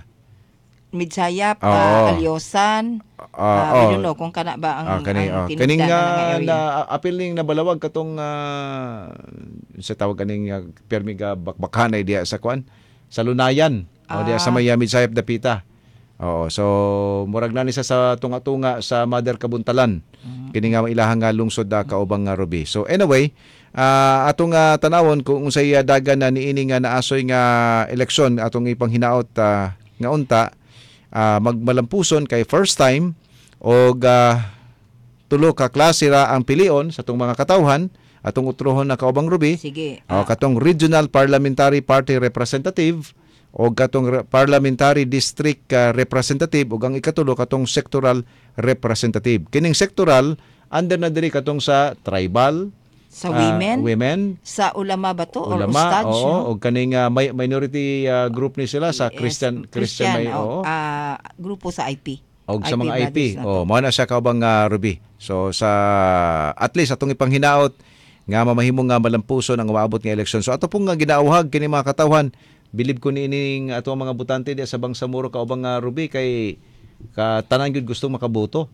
Midsayap, Oo. ah, Alyosan. Ah, Ah, oh. I don't know kung kana ba ang, Ah, kani, ang oh. Kaning tinugdan na nga uh, area. na apil ning Nabalawag katong ah, sa tawag kaning uh, permiga bakbakhanay diya sa kuan sa Lunayan o diya sa Ah. may uh, Midsayap Dapita. Oo, so murag na ni sa sa tunga-tunga sa Mother Kabuntalan. Kini nga ilahang nga lungsod da kaubang nga Ruby. So anyway, ah, atong uh, tanawon kung unsay uh, dagan na niini nga naasoy nga eleksyon atong ipang hinaot ah, nga unta ah, magmalampuson kay first time og ah, tulo ka klase ra ang pilion sa atong mga katawhan atong utrohon na kaubang Ruby. Sige. O ah, katong Regional Parliamentary Party Representative o katong re- Parliamentary District uh, Representative o ang ikatulo katong Sectoral Representative. Kining sectoral under na diri katong sa tribal, sa ah, women, women, sa ulama ba to or ulama, ustad, oo, no? o kaning uh, mi- minority uh, group ni sila sa Yes, Christian Christian, may oo. oh, ah, grupo sa I P. O sa mga I P. brothers na to. Oh, mao na siya kaubang uh, Ruby. So sa at least atong ipanghinaot nga mamahimong nga malampuson ang umaabot nga eleksyon. So ato pong nga ginauhag kini mga katawhan, bilib ko niining ato mga butante di sa Bangsamoro kaubang uh, Ruby kay ka tanan gyud gusto makaboto.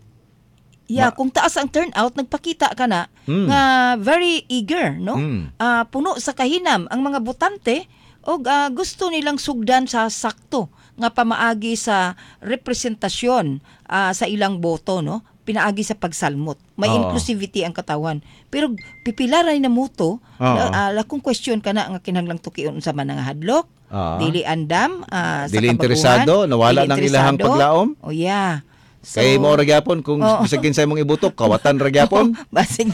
Yeah, kung taas ang turnout, nagpakita ka na Mm. nga very eager, no? Mm. Ah, puno sa kahinam ang mga botante o gusto nilang sugdan sa sakto nga pamaagi sa representasyon ah, sa ilang boto, no? Pinaagi sa pagsalmot. May Oo. inclusivity ang katawan. Pero pipila ray na muto, Oo. uh, kung question ka na nga kinahanglang tukion sa man nga hadlok, Oo. dili andam, ah, sa Dili kabaguhan, interesado, nawala dili ng ilahang interesado. paglaom? Oh yeah. So, Kay mo ra gyapon kung Oo. bisag kinsay mong ibutok kawatan ra gyapon. Basing.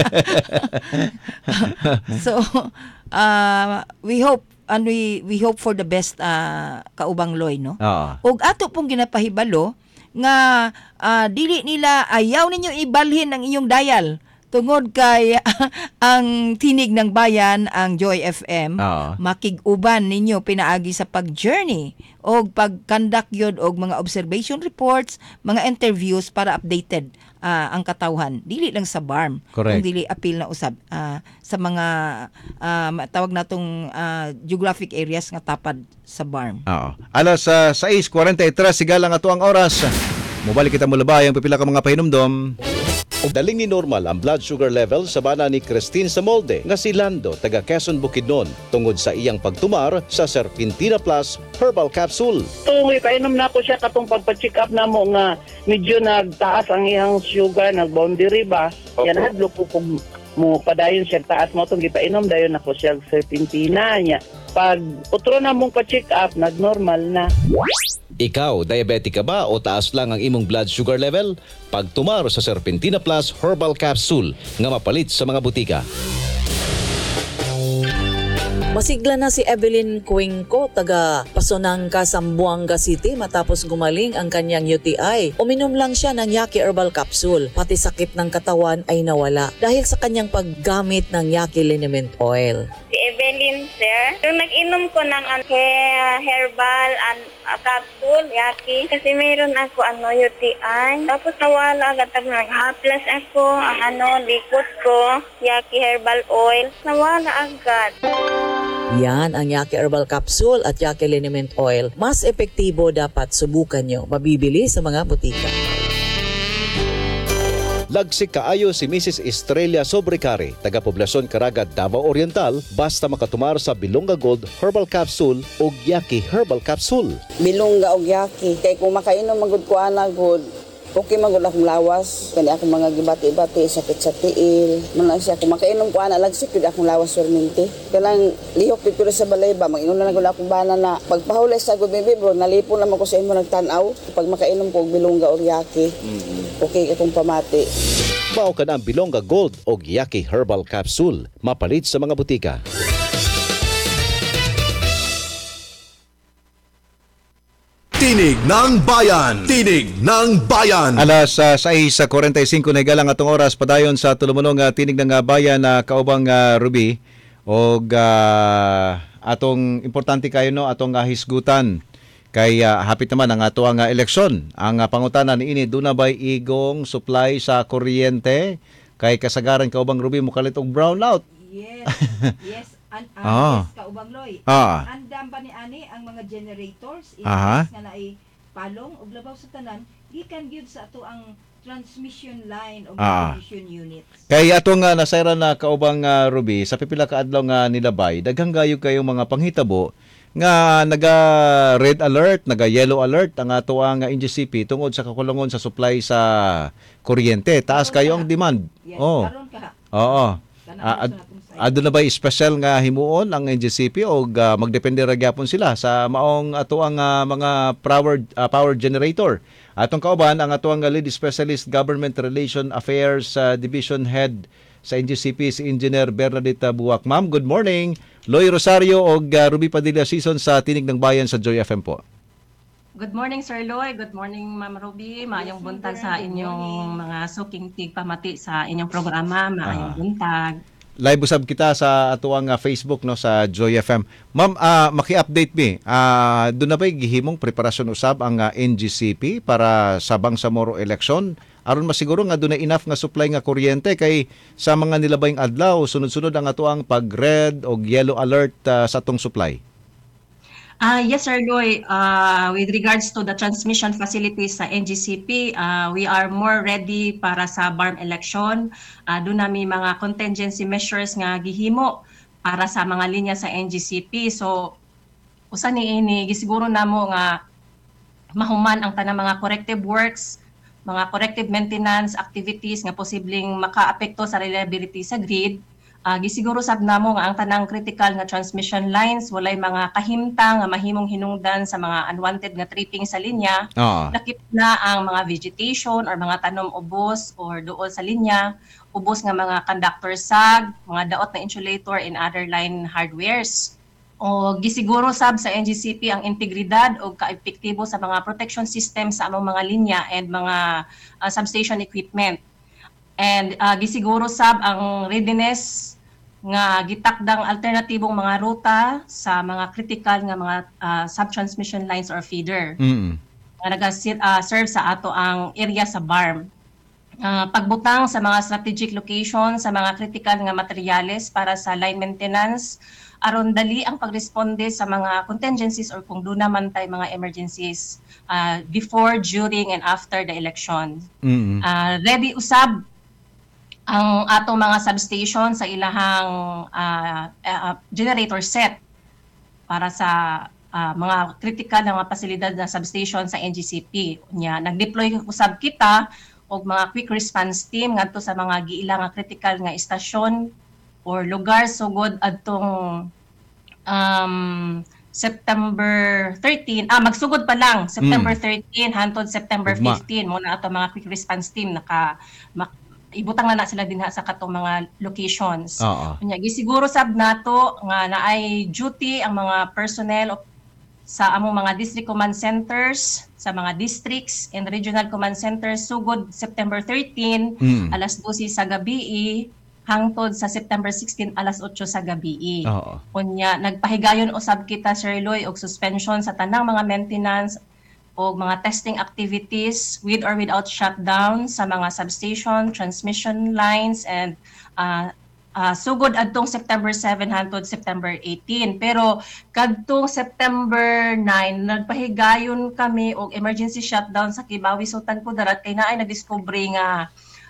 So, uh, we hope and we we hope for the best uh, kaubang Loy, no? Oo. Ug ato pong ginapahibalo nga ah, dili nila ayaw ninyo ibalhin ang inyong dial tungod kay ang tinig ng bayan, ang Joy F M, Oo. makig-uban ninyo pinaagi sa pag-journey o pag-conduct yun og mga observation reports, mga interviews para updated ah, ang katawhan. Dili lang sa B A R M, Correct. kung dili appeal na usab ah, sa mga ah, tawag natong ah, geographic areas nga tapad sa B A R M. Oo. Alas sa sais forty-three sigala nga ato ang oras. Mubalik kita mulabay ang pipila ka mga pahinumdom. Daling ni normal ang blood sugar level sa bana ni Christine Samolde nga si Lando taga Quezon Bukidnon tungod sa iyang pagtumar sa Serpentina Plus Herbal Capsule. Kung ipainom na ako siya katong pagpa-check up na mo nga medyo nagtaas ang iyang sugar, nag-boundary ba? Yan hadlo ko kung mo padayon siya taas mo itong ipainom dayon ako siya Serpentina niya. Pag utro na mong pa-check up, nag-normal na. Ikaw, diabetic ka ba o taas lang ang imong blood sugar level? Pagtumar sa Serpentina Plus Herbal Capsule nga mapalit sa mga butika. Masigla na si Evelyn Cuenco, taga Pasonangka, Zamboanga City matapos gumaling ang kanyang U T I. Uminom lang siya ng Yaki Herbal Capsule, pati sakit ng katawan ay nawala dahil sa kanyang paggamit ng Yaki Liniment Oil. Si Evelyn, sir, yung nag-inom ko ng uh, herbal and uh, capsule, Yaki, kasi mayroon ako ano, U T I. Tapos nawala agad, nag-haplas ako, ang ano, likot ko, Yaki Herbal Oil, nawala agad. Yan ang Yaki Herbal Capsule at Yaki Liniment Oil. Mas epektibo, dapat subukan nyo. Mabibili sa mga butika. Lagsik kaayo si Missus Estrella Sobrecari, taga Poblacion Caraga, Davao Oriental, basta makatumar sa Bilonga Gold Herbal Capsule o Yaki Herbal Capsule. Bilongga og Yaki, kay kung makainom magud ko ana good, okay magud akong lawas, kani ako mga gibati-bati, sakit sa tiil. Man siya kung makainom ko ana lagsik gud akong lawas perminti. Kanang lihok pipiro sa balay ba, mag-inom na gud akong bana na pagpahulay sa gud baby bro, nalipon naman ko sa imo nagtan-aw. Pag makainom ko og Bilongga og Yaki, okay akong pamati. Mao ka na ang Bilonga Gold o Yaki Herbal Capsule, mapalit sa mga butika. Tinig ng Bayan! Tinig ng Bayan! Alas uh, sais forty-five na galang atong oras padayon sa tulumunong uh, tinig ng uh, bayan na uh, kaubang uh, Ruby og uh, atong importante kayo no atong uh, hisgutan kay uh, hapit naman ang ato ang uh, eleksyon. Ang uh, pangutana niini duna bay igong supply sa kuryente kay kasagaran kaubang Ruby mukalit og brownout. Yes. Yes. An uh, Ah. yes, kaubang Loy. Ah. Andam ba ni ani ang mga generators in Aha. case nga naay palong ug labaw sa tanan, gikan gyud sa ato ang transmission line o Ah. transmission units. Kay atong uh, nasayra na kaubang uh, Ruby sa pipila ka adlaw nga nilabay daghang gayo kayong mga panghitabo nga naga red alert, naga yellow alert ang ato ang uh, N G C P tungod sa kakulangon sa supply sa kuryente. Taas Karon kayo ka. ang demand. Yes, Oh. karon ka. Oo. Kana Ah, gusto ad- natong side. Ado na ba special nga himuon ang N G C P o uh, magdepende ra gyapon sila sa maong ato ang uh, mga power uh, power generator. Atong kauban ang ato ang lead specialist Government Relation Affairs uh, Division Head sa N G C P si Engineer Bernadette Buwak. Ma'am, good morning. Loy Rosario o uh, Ruby Padilla season sa Tinig ng Bayan sa Joy F M po. Good morning, Sir Loy. Good morning, Ma'am Ruby. Maayong Yes, buntag Ma'am. sa Good inyong morning. mga suking tigpamati sa inyong programa. Maayong Ah. buntag. Live usab kita sa atuang uh, Facebook no sa Joy F M. Ma'am, ah, maki-update mi. Ah, doon na ba'y gihimong preparasyon usab ang uh, N G C P para sa Bangsamoro election? Aron masiguro nga doon na enough nga supply nga kuryente kay sa mga nilabayng adlaw sunod-sunod ang atuang pag-red o yellow alert uh, sa atong supply. Ah, yes, Sir Loy. Uh, with regards to the transmission facilities sa N G C P, uh, we are more ready para sa B A R M election. Uh, doon namin mga contingency measures nga gihimo para sa mga linya sa N G C P. So, usa ni ini gisiguro namo nga mahuman ang tanang mga corrective works, mga corrective maintenance activities nga posibleng makaapekto sa reliability sa grid. Uh, gisiguro sab namo nga ang tanang critical nga transmission lines walay mga kahimtang nga mahimong hinungdan sa mga unwanted nga tripping sa linya. Oo. Lakip na ang mga vegetation or mga tanom ubos or duol sa linya, ubos nga mga conductor sag, mga daot na insulator and other line hardwares. O gisiguro sab sa N G C P ang integridad o kaepektibo sa mga protection system sa among mga linya and mga uh, substation equipment. And uh, gisiguro sab ang readiness nga gitakdang alternatibong mga ruta sa mga critical nga mga uh, subtransmission lines or feeder. Mm. Nga naga-serve sa ato ang area sa B A R M. Uh, pagbutang sa mga strategic location sa mga critical nga materyales para sa line maintenance, aron dali ang pagresponde sa mga contingencies or kung doon naman tay mga emergencies uh, before, during, and after the election. Mm. Uh, ready usab ang atong mga substation sa ilahang uh, uh, generator set para sa uh, mga critical na mga pasilidad na substation sa N G C P. Nya, nag-deploy usab kita og mga quick response team ngadto sa mga giila nga critical nga istasyon or lugar sugod adtong um, September thirteen, ah magsugod pa lang September Mm. thirteen hangtod September Ugma. fifteen mo na ato mga quick response team naka mak- ibutang na na sila dinha sa katong mga locations. Oo. Unya gisiguro sab nato nga naay duty ang mga personnel of, sa among mga district command centers, sa mga districts and regional command centers sugod September thirteen Mm. alas dose sa gabi hangtod sa September sixteen alas otso sa gabi. Oo. Unya nagpahigayon usab kita Sir Loy og suspension sa tanang mga maintenance o mga testing activities with or without shutdown sa mga substation, transmission lines, and uh, uh, sugod adtong September seven hangtod September eighteen. Pero kadtong September nine, nagpahigayon kami og emergency shutdown sa Kibawi Sultan Kudarat kay naay na-discover nga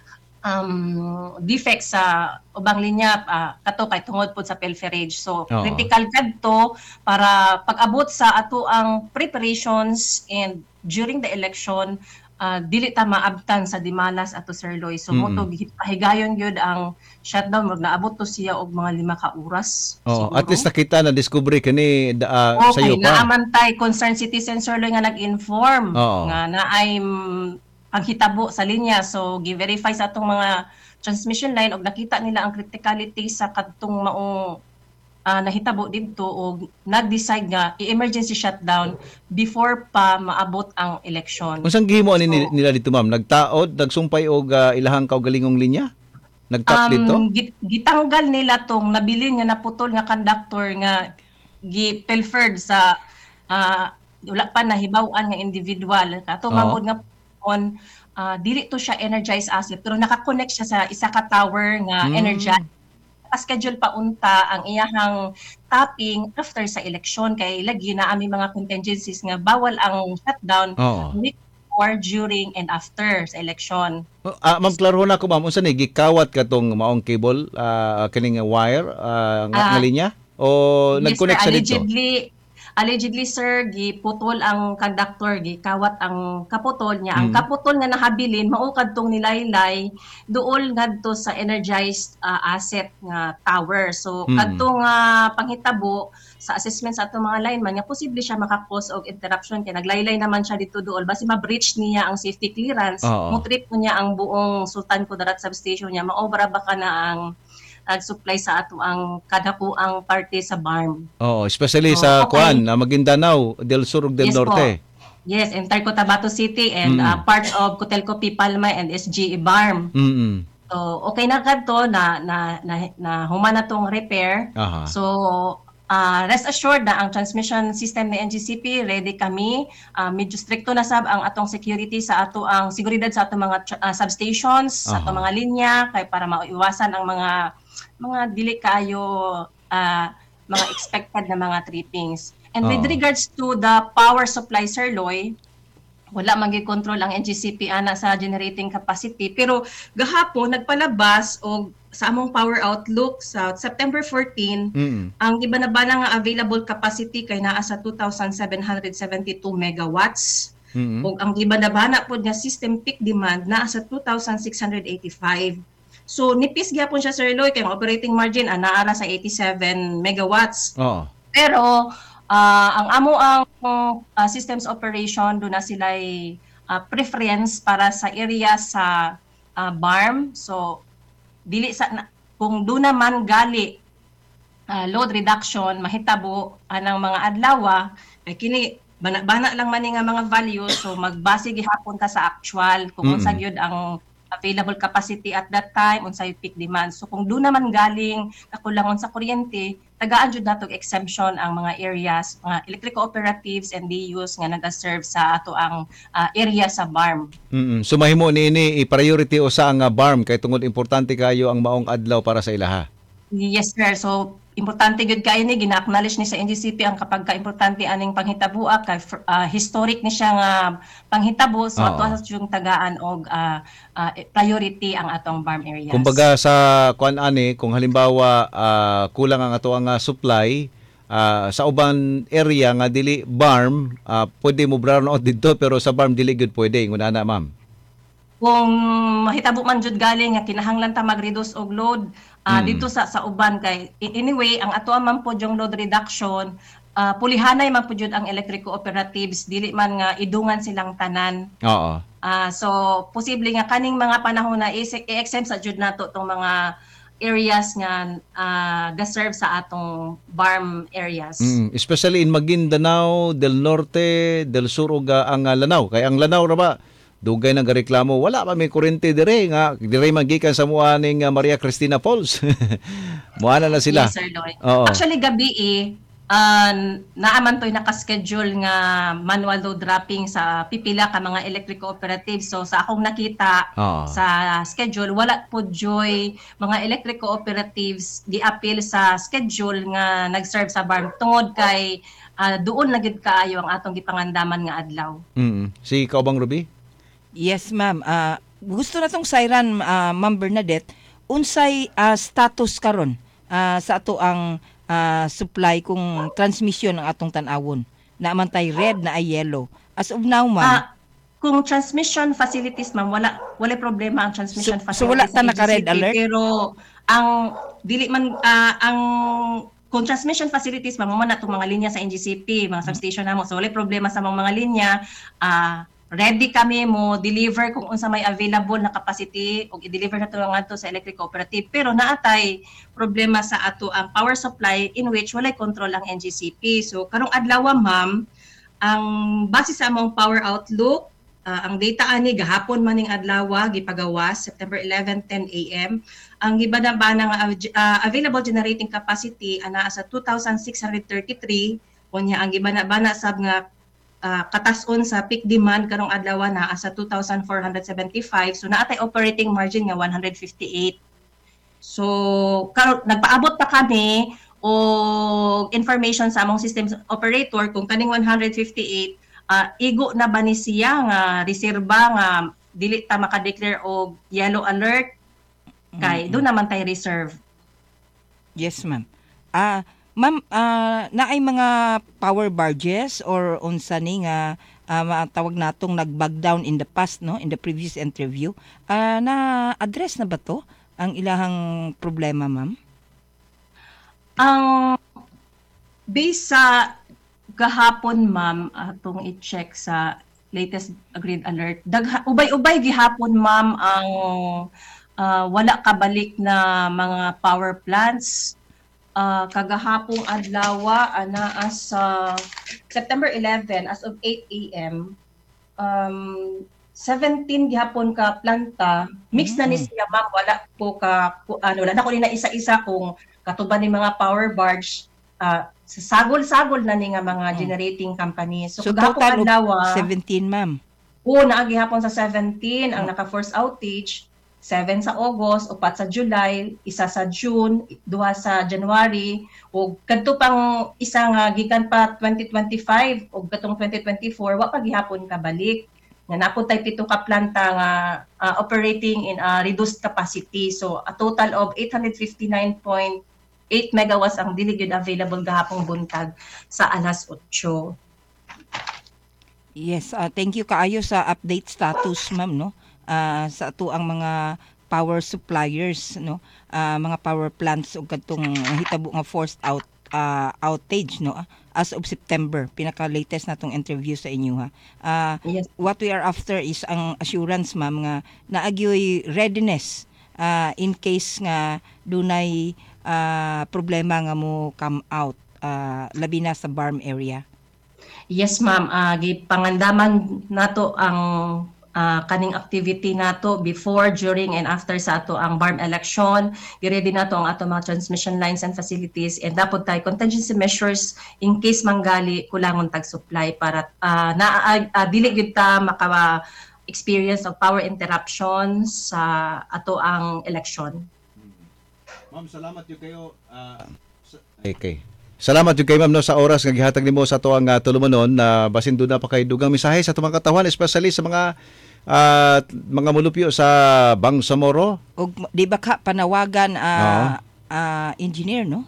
um, defects sa ubang linya uh, kato kay tungod pod sa pilferage. So Oo. critical kadto para pag-abot sa ato ang preparations and during the election uh, dili ta maabtan sa Dimalas ato Sir Loy. So Mm-mm. mo to pahigayon gyud ang shutdown mo naabot to siya og mga lima ka oras. Oh, siguro. at least nakita na discovery kani uh, Okay, sa iyo pa. naamantay concerned citizen Sir Loy nga nag-inform Oo. nga naay mm, ang hitabo sa linya. So gi-verify sa atong mga transmission line og nakita nila ang criticality sa kadtong maong uh, nahitabo dito og nag-decide nga i-emergency shutdown before pa maabot ang election. Unsang gihimo ani So, nila dito ma'am? Nagtaod, nagsumpay og uh, ilahang kaugalingong linya? Nagtap dito? Um, git- gitanggal nila tong nabilin nga naputol nga conductor nga gi-pilfered sa uh, wala pa nahibaw-an nga individual. Kato Oo. mangod nga on uh, dili to siya energized asset pero naka-connect siya sa isa ka tower nga Mm. energized. Pa-schedule pa unta ang iyahang tapping after sa election kay lagi na ami mga contingencies nga bawal ang shutdown Oo. before, during, and after sa election. Ah, ma'am, klaro na ko ma'am, unsa ni gikawat ka tong maong cable, uh, kining wire, uh, nga, Ah, nga linya? O Yes, nag-connect sir. sa dito? Allegedly, allegedly sir, giputol ang conductor, gikawat ang kaputol niya. Ang Mm. kaputol nga nahabilin, maukad tong nilaylay, dool ngadto sa energized uh, asset nga tower. So, Mm. kadtong nga panghitabo sa assessment sa atong mga lineman, nga posible siya makakause og interruption kay naglaylay naman siya dito dool. Basi ma-breach niya ang safety clearance, Oo. mutrip mo niya ang buong Sultan Kudarat substation niya, maobra ba ka na ang nag-supply sa ato ang kadakuang parte sa B A R M. Oo, especially So, sa okay. Kuan, na Maguindanao, del Sur ug del Yes po. Norte. Yes, entire Cotabato City and Mm. uh, parts of Cotelco, Pipalma and S G B A R M. Mm. So, okay na kadto na na na, na humana tong repair. Aha. So, uh, rest assured na ang transmission system ni N G C P ready kami. Uh, medyo stricto na sab ang atong security sa ato ang seguridad sa atong mga tra- uh, substations, sa Aha. atong mga linya kay para maiwasan ang mga mga dili kayo uh, mga expected na mga trippings. And with Oo. regards to the power supply, Sir Loy, wala man gyud control ang N G C P ana sa generating capacity, pero gahapon nagpalabas og sa among power outlook sa September fourteen, Mm. ang gibanabana nga available capacity kay naa sa two thousand seven hundred seventy-two megawatts. Mm. Ug ang gibanabana pod nga system peak demand naa sa two thousand six hundred eighty-five. So nipis gyapon siya Sir Loy kay ang operating margin ana ara sa eighty-seven megawatts. Oo. Pero ah, ang amo ang ah, systems operation do na sila preference para sa area sa ah, B A R M. So dili sa na, kung do naman gali ah, load reduction mahitabo anang mga adlaw kay kini bana-bana lang man ni nga mga value so magbase gihapon ta sa actual kung Mm. unsa gyud ang available capacity at that time unsay peak demand. So kung doon naman galing kakulangon sa kuryente, tagaan jud natog exemption ang mga areas, mga electric cooperatives and D Us nga naga-serve sa ato ang uh, area sa B A R M. Mm-mm. So mahimo niini i-priority usa ang uh, B A R M kay tungod importante kayo ang maong adlaw para sa ilaha. Yes, sir. So importante gud kayo ni gina-acknowledge ni sa N G C P ang kapag ka-importante aning panghitabo kay uh, historic ni siya nga panghitabo so Oo. ato yung tagaan og uh, uh, priority ang atong B A R M areas. Kumbaga sa kuan ani kung halimbawa uh, kulang ang ato ang uh, supply uh, sa uban area nga dili B A R M uh, pwede mo brown out dito pero sa B A R M dili gud pwede ingon ana ma'am. Kung mahitabo man jud galing nga kinahanglan ta mag-reduce og load uh, Mm. dito sa sa uban kay anyway ang ato man po yung load reduction uh, pulihanay man po jud ang electric cooperatives dili man nga idungan silang tanan. Oo. Uh, so posible nga kaning mga panahon na i-exempt sa jud nato tong mga areas nga uh, ga-serve sa atong B A R M areas. Mm, especially in Maguindanao, Del Norte, Del Sur ug uh, ang uh, Lanao. Kay ang Lanao ra ba dugay nang gareklamo wala pa may kuryente dire nga dire magikan sa muaning uh, Maria Cristina Falls. Muana na sila. Yes, Sir Lloyd. Oo. Actually gabi eh uh, naaman to'y nakaschedule nga manual load dropping sa pipila ka mga electric cooperatives. So sa akong nakita Oo. sa schedule wala po joy mga electric cooperatives di-appeal sa schedule nga nag-serve sa B A R M tungod kay uh, doon na gid kaayo ang atong gipangandaman nga adlaw. Mm. Si Kaubang Ruby? Yes, ma'am. Ah, gusto na tong Siren, ah, Ma'am Bernadette, unsay ah, status karon ah, sa ato ang ah, supply kung transmission ng atong tan-awon. Naaman tay red na ay yellow. As of now, ma'am. Ah, kung transmission facilities ma'am wala wala problema ang transmission So- facilities. so wala ta sa naka-red N G C P, alert? Pero ang dili man ah, ang kung transmission facilities ma'am mo na itong mga linya sa N G C P, mga substation namo. So wala problema sa mga mga linya. Ah, ready kami mo deliver kung unsa may available na capacity o i-deliver na to ngadto sa electric cooperative pero naatay problema sa ato ang power supply in which walay control ang N G C P. So karong adlaw ma'am ang base sa among power outlook uh, ang data ani gahapon maning adlaw gipagawas September eleven ten A M ang gibana-bana nga uh, available generating capacity ana sa two thousand six hundred thirty-three unya ang gibana-bana sab nga Uh, katason sa peak demand karong adlaw na sa two thousand four hundred seventy-five so naatay operating margin nga one hundred fifty-eight. So karon nagpaabot pa kami og information sa among system operator kung kaning one hundred fifty-eight uh, igo na ba ni siya nga reserba nga dili ta maka-declare og yellow alert kay mm-hmm. doon naman tay reserve. Yes, ma'am. Ah, ma'am, ah, naay mga power barges or unsa ni nga ah, matawag natong nag-bag down in the past, no, in the previous interview. Ah, na address na ba to ang ilahang problema, ma'am? Ang based sa gahapon ma'am atong i-check sa latest grid alert dagha ubay-ubay gihapon ma'am ang uh, wala kabalik na mga power plants. Uh, kagahapong adlaw ana as uh, September eleven as of eight A M um, seventeen gihapon ka planta mix na ni siya ma'am wala po ka po, ano na ko ni na isa-isa kung katuban ni mga power barge uh, sagol-sagol na ni nga mga generating company so, So kagahapong total adlaw seventeen, ma'am. oo naa gihapon sa seventeen ang naka force outage seven sa August, upat sa July, isa sa June, duha sa January, ug kadto pang isa nga gikan pa twenty twenty-five ug katong twenty twenty-four wa pa gihapon kabalik. Nga napon tay pito ka planta nga uh, operating in a reduced capacity. So a total of eight hundred fifty-nine point eight megawatts ang dili gyud available gahapong buntag sa alas otso. Yes, uh, thank you kaayo sa update status, ma'am, no? Uh, sa ato ang mga power suppliers, no, uh, mga power plants ug kadtong hitabo nga forced out uh, outage, no, as of September, pinaka latest natong interview sa inyo ha. Uh, yes. What we are after is ang assurance, ma'am, nga naagyoy readiness uh, in case nga dunay uh, problema nga mo come out uh, labi na sa B A R M area. Yes ma'am, uh, gipangandaman nato ang uh, kaning activity nato before, during, and after sa ato ang B A R M election. I-ready nato ang ato mga transmission lines and facilities, and dapat tayo contingency measures in case manggali kulangon tag supply para uh, na uh, uh, dili gyud ta maka experience of power interruptions sa ato ang election. Ma'am, salamat yung kayo. Uh, okay. Salamat yung kayo, ma'am, no, sa oras nga gihatag nimo sa ato ang uh, tulumanon na basin doon na pa kay dugang mensahe sa ato mga katawan, especially sa mga uh, mga mulupyo sa Bangsamoro. Og di ba ka panawagan uh, uh, engineer, no?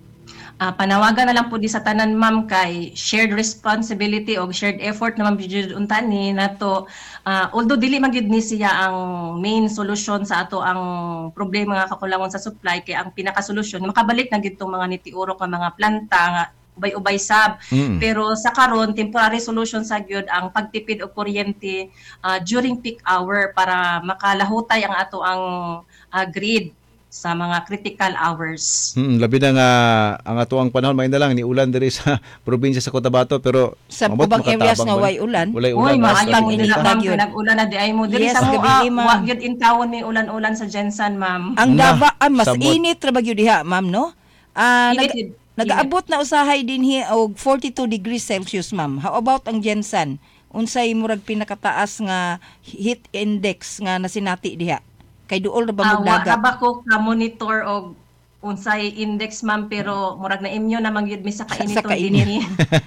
Uh, panawagan na lang po di sa tanan, ma'am, kay shared responsibility o shared effort naman bigud untan ni nato. Uh, although dili man gyud ni siya ang main solution sa ato ang problema nga kakulangon sa supply, kay ang pinaka solusyon makabalik na gyud tong mga nitiurok nga mga planta nga ubay-ubay sab. Mm. Pero sa karon temporary solution sa gyud ang pagtipid og kuryente uh, during peak hour para makalahutay ang ato ang uh, grid sa mga critical hours. Hmm, labi na nga ang ato ang panahon may na lang ni ulan diri sa probinsya sa Cotabato, pero sa ubang areas nga way ulan. Walay ulan. Oy, maayang nila ma'am, nag-ulan na di ay mo diri yes, sa mo gabi, wa gyud in town ni ulan-ulan sa Jensen, ma'am. Ang Davao ah, mas Samot. init ra ba gyud diha, ma'am, no? Ah, Init, nag init. nag-aabot na usahay din hi og forty-two degrees Celsius, ma'am. How about ang Jensen? Unsay murag pinakataas nga heat index nga nasinati diha? Kay duol ra ba mo Uh, dagat? wa ko ka monitor og unsay index, ma'am, pero murag na imyo naman gyud mi sa kainit Sa sa kainit. dinhi.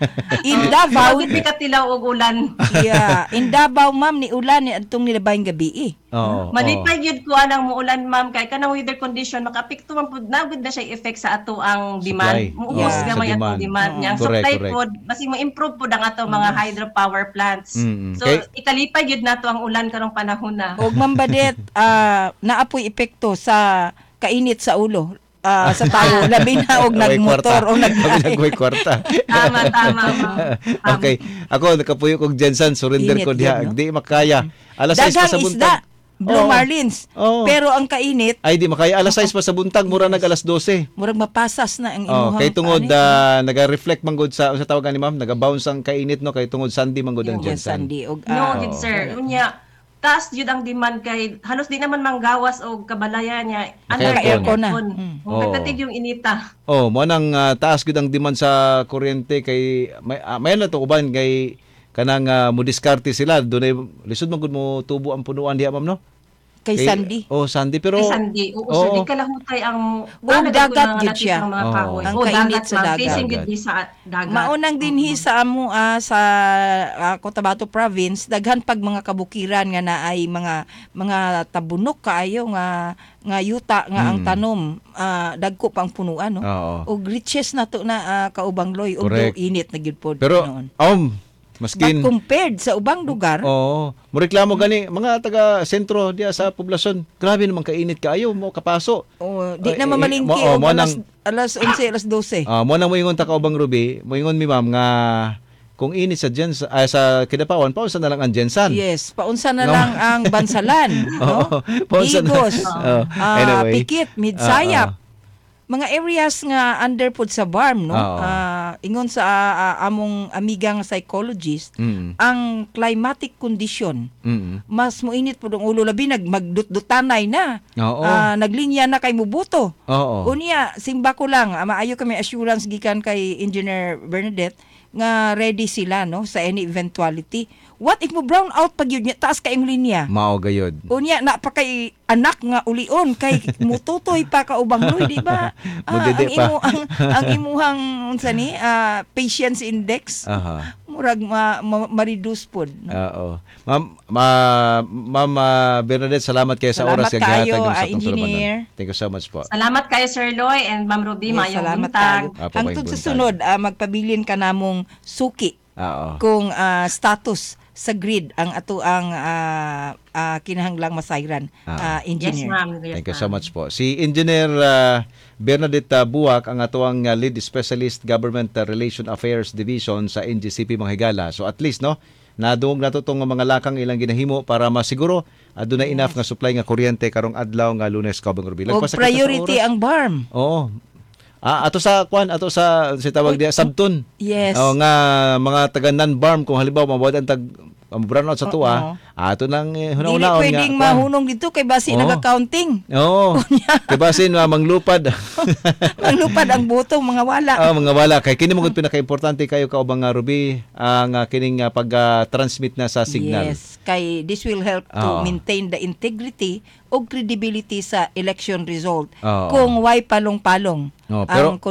In Davao, Wa gyud ka tilaw og ulan. yeah, in Davao, ma'am, ni ulan ni adtong nilabayng gabi eh. Oo. Malipay gyud ko anang muulan, ma'am, kay kanang weather condition makapekto man pud na gyud na siya effect sa ato ang demand. Supply. Muus Yeah. gamay Sa atong demand. demand niya. Ang Correct, supply correct. pod basi mo improve pod ang ato mga hydropower plants. Mm-mm. So Kay- ikalipay gyud nato ang ulan karong panahon na. Og Ma'am Badet, ah, naapoy epekto sa kainit sa ulo. Ah, sa tao, labi na og Way nagmotor kwarta. o Labi nagbiyahe. nagway kwarta. Tama, tama, ma'am. Tama. Okay. Ako nakapuyo kog Jensen, surrender Init ko diha. yun, no? Di makaya. Alas sais pa Daghang sa isda, buntag. Blue Oo. Marlins. Oo. Pero ang kainit, Ay di makaya. Alas sais pa sa buntag, mura nag alas dose. murag mapasas na ang Oh, imuhang kay tungod kaanit. uh, naga-reflect man gud sa sa tawagan ni ma'am, naga-bounce ang kainit no kay tungod Sunday man gud ang Yes, Jensen. Sandy. Og, No, ah, gid sir. Unya, taas jud ang demand kay halos di naman manggawas og kabalayan niya. Naka- aircon na. aircon. Mm. Kung Oo. katatig yung inita. Oh, mo nang uh, taas gud ang demand sa kuryente kay may uh, may na to uban kay kanang uh, mo diskarte sila dunay lisod man gud mo tubo ang punuan diha ma'am no? kay Kay- Sandy. Oh, Sandy pero Kay Sandy, oo, Oo. sir, di kalahutay ang O, dagat gid siya. Ang mga Oo. kahoy. Ang O, kainit dagat, sa ma'am. dagat. Facing gid di sa dagat. Maunang dinhi sa amo ah, sa ah, Cotabato province, daghan pag mga kabukiran nga naay mga mga tabunok kaayo nga nga yuta nga ang Mm. tanom, ah, dagko pang punuan, no? Oo. Og riches na to na ah, kaubang loy og Correct. init na gyud pod Pero noon. um But maskin compared sa ubang lugar, Oo. Mo reklamo gani mga taga sentro diya sa poblasyon. Grabe naman kainit kaayo mo kapaso. oh, di Oh, na eh, mamalingki mo- oh, og mo alas, nang- alas eleven, alas twelve. Ah, mo nang moingon ta ka ubang Ruby, moingon mi ma'am nga kung init sa Jens ah, sa Kidapawan, paunsa na lang ang Jensan. Yes, paunsa na No. lang ang bansalan, no? Oo, paunsa na- Digos, Oo. ah, Anyway. Pikit, Midsayap. Ah, Mga areas nga under pod sa B A R M, no? Oo. Ah, ingon sa ah, among amigang psychologist, Mm. ang climatic condition Mm. mas moinit pod ang ulo labi nag magdutdutanay na. Oo. Ah, naglinya na kay mubuto. Oo. Unya, simba ko lang, ah, maayo kami assurance gikan kay Engineer Bernadette nga ready sila, no, sa any eventuality. What if mo brown out pag yun niya, taas kayong linya? Mao gayod. Unya, na pa kay anak nga ulion, kay mututoy pa ka ubang loy, di ba? Ah, Mudede ang, pa. imo, ang, ang imuhang, unsa ni, ah, patience index, Aha. murag ma, ma, ma-reduce pod. No? Oo. Ma'am, ma, Ma'am ah, Bernadette, salamat kayo sa Salamat oras nga kayo, gihatag ah, sa atong engineer. tulumanon. Thank you so much po. Salamat kayo, Sir Loy and Ma'am Ruby. Yes, Mayong salamat buntag. kayo. Apo, Hangtod may sa buntag. sunod, ah, magpabilin ka namong suki Oo. kung ah, status sa grid ang ato ang ah, ah, kinahanglang masayran, ah, Yes, engineer. ma'am. Yes, Thank you ma'am. so much po. Si Engineer uh, Bernadette uh, Buwak, ang atuang uh, Lead Specialist Government uh, Relation Affairs Division sa N G C P Mga Higala. So at least, no, nadungog na to tong mga lakang ilang ginahimo para masiguro uh, doon na enough nga supply nga kuryente karong adlaw nga Lunes kabang Ruby. O Lagpas sa kita sa priority oras. ang B A R M. Oo. Ah, ato sa kwan, ato sa si tawag diya Sabton. Yes. O nga mga taga non-barm kung halimbawa mabawad ang tag ang brownout sa tuwa, ato nang eh, Dili hunaw-hunaon nga. pwedeng kuwan. mahunong dito kay basi Oo. nag-accounting. Oo. Kay basin uh, manglupad. Manglupad ang butong mga wala. Ah, mga wala kay kini mo gud pinaka-importante kayo kaubang nga Ruby ang uh, kining uh, pag-transmit na sa signal. Yes, kay this will help to Oo. maintain the integrity o credibility sa election result. Oo. Kung why palong-palong Oo, pero- ang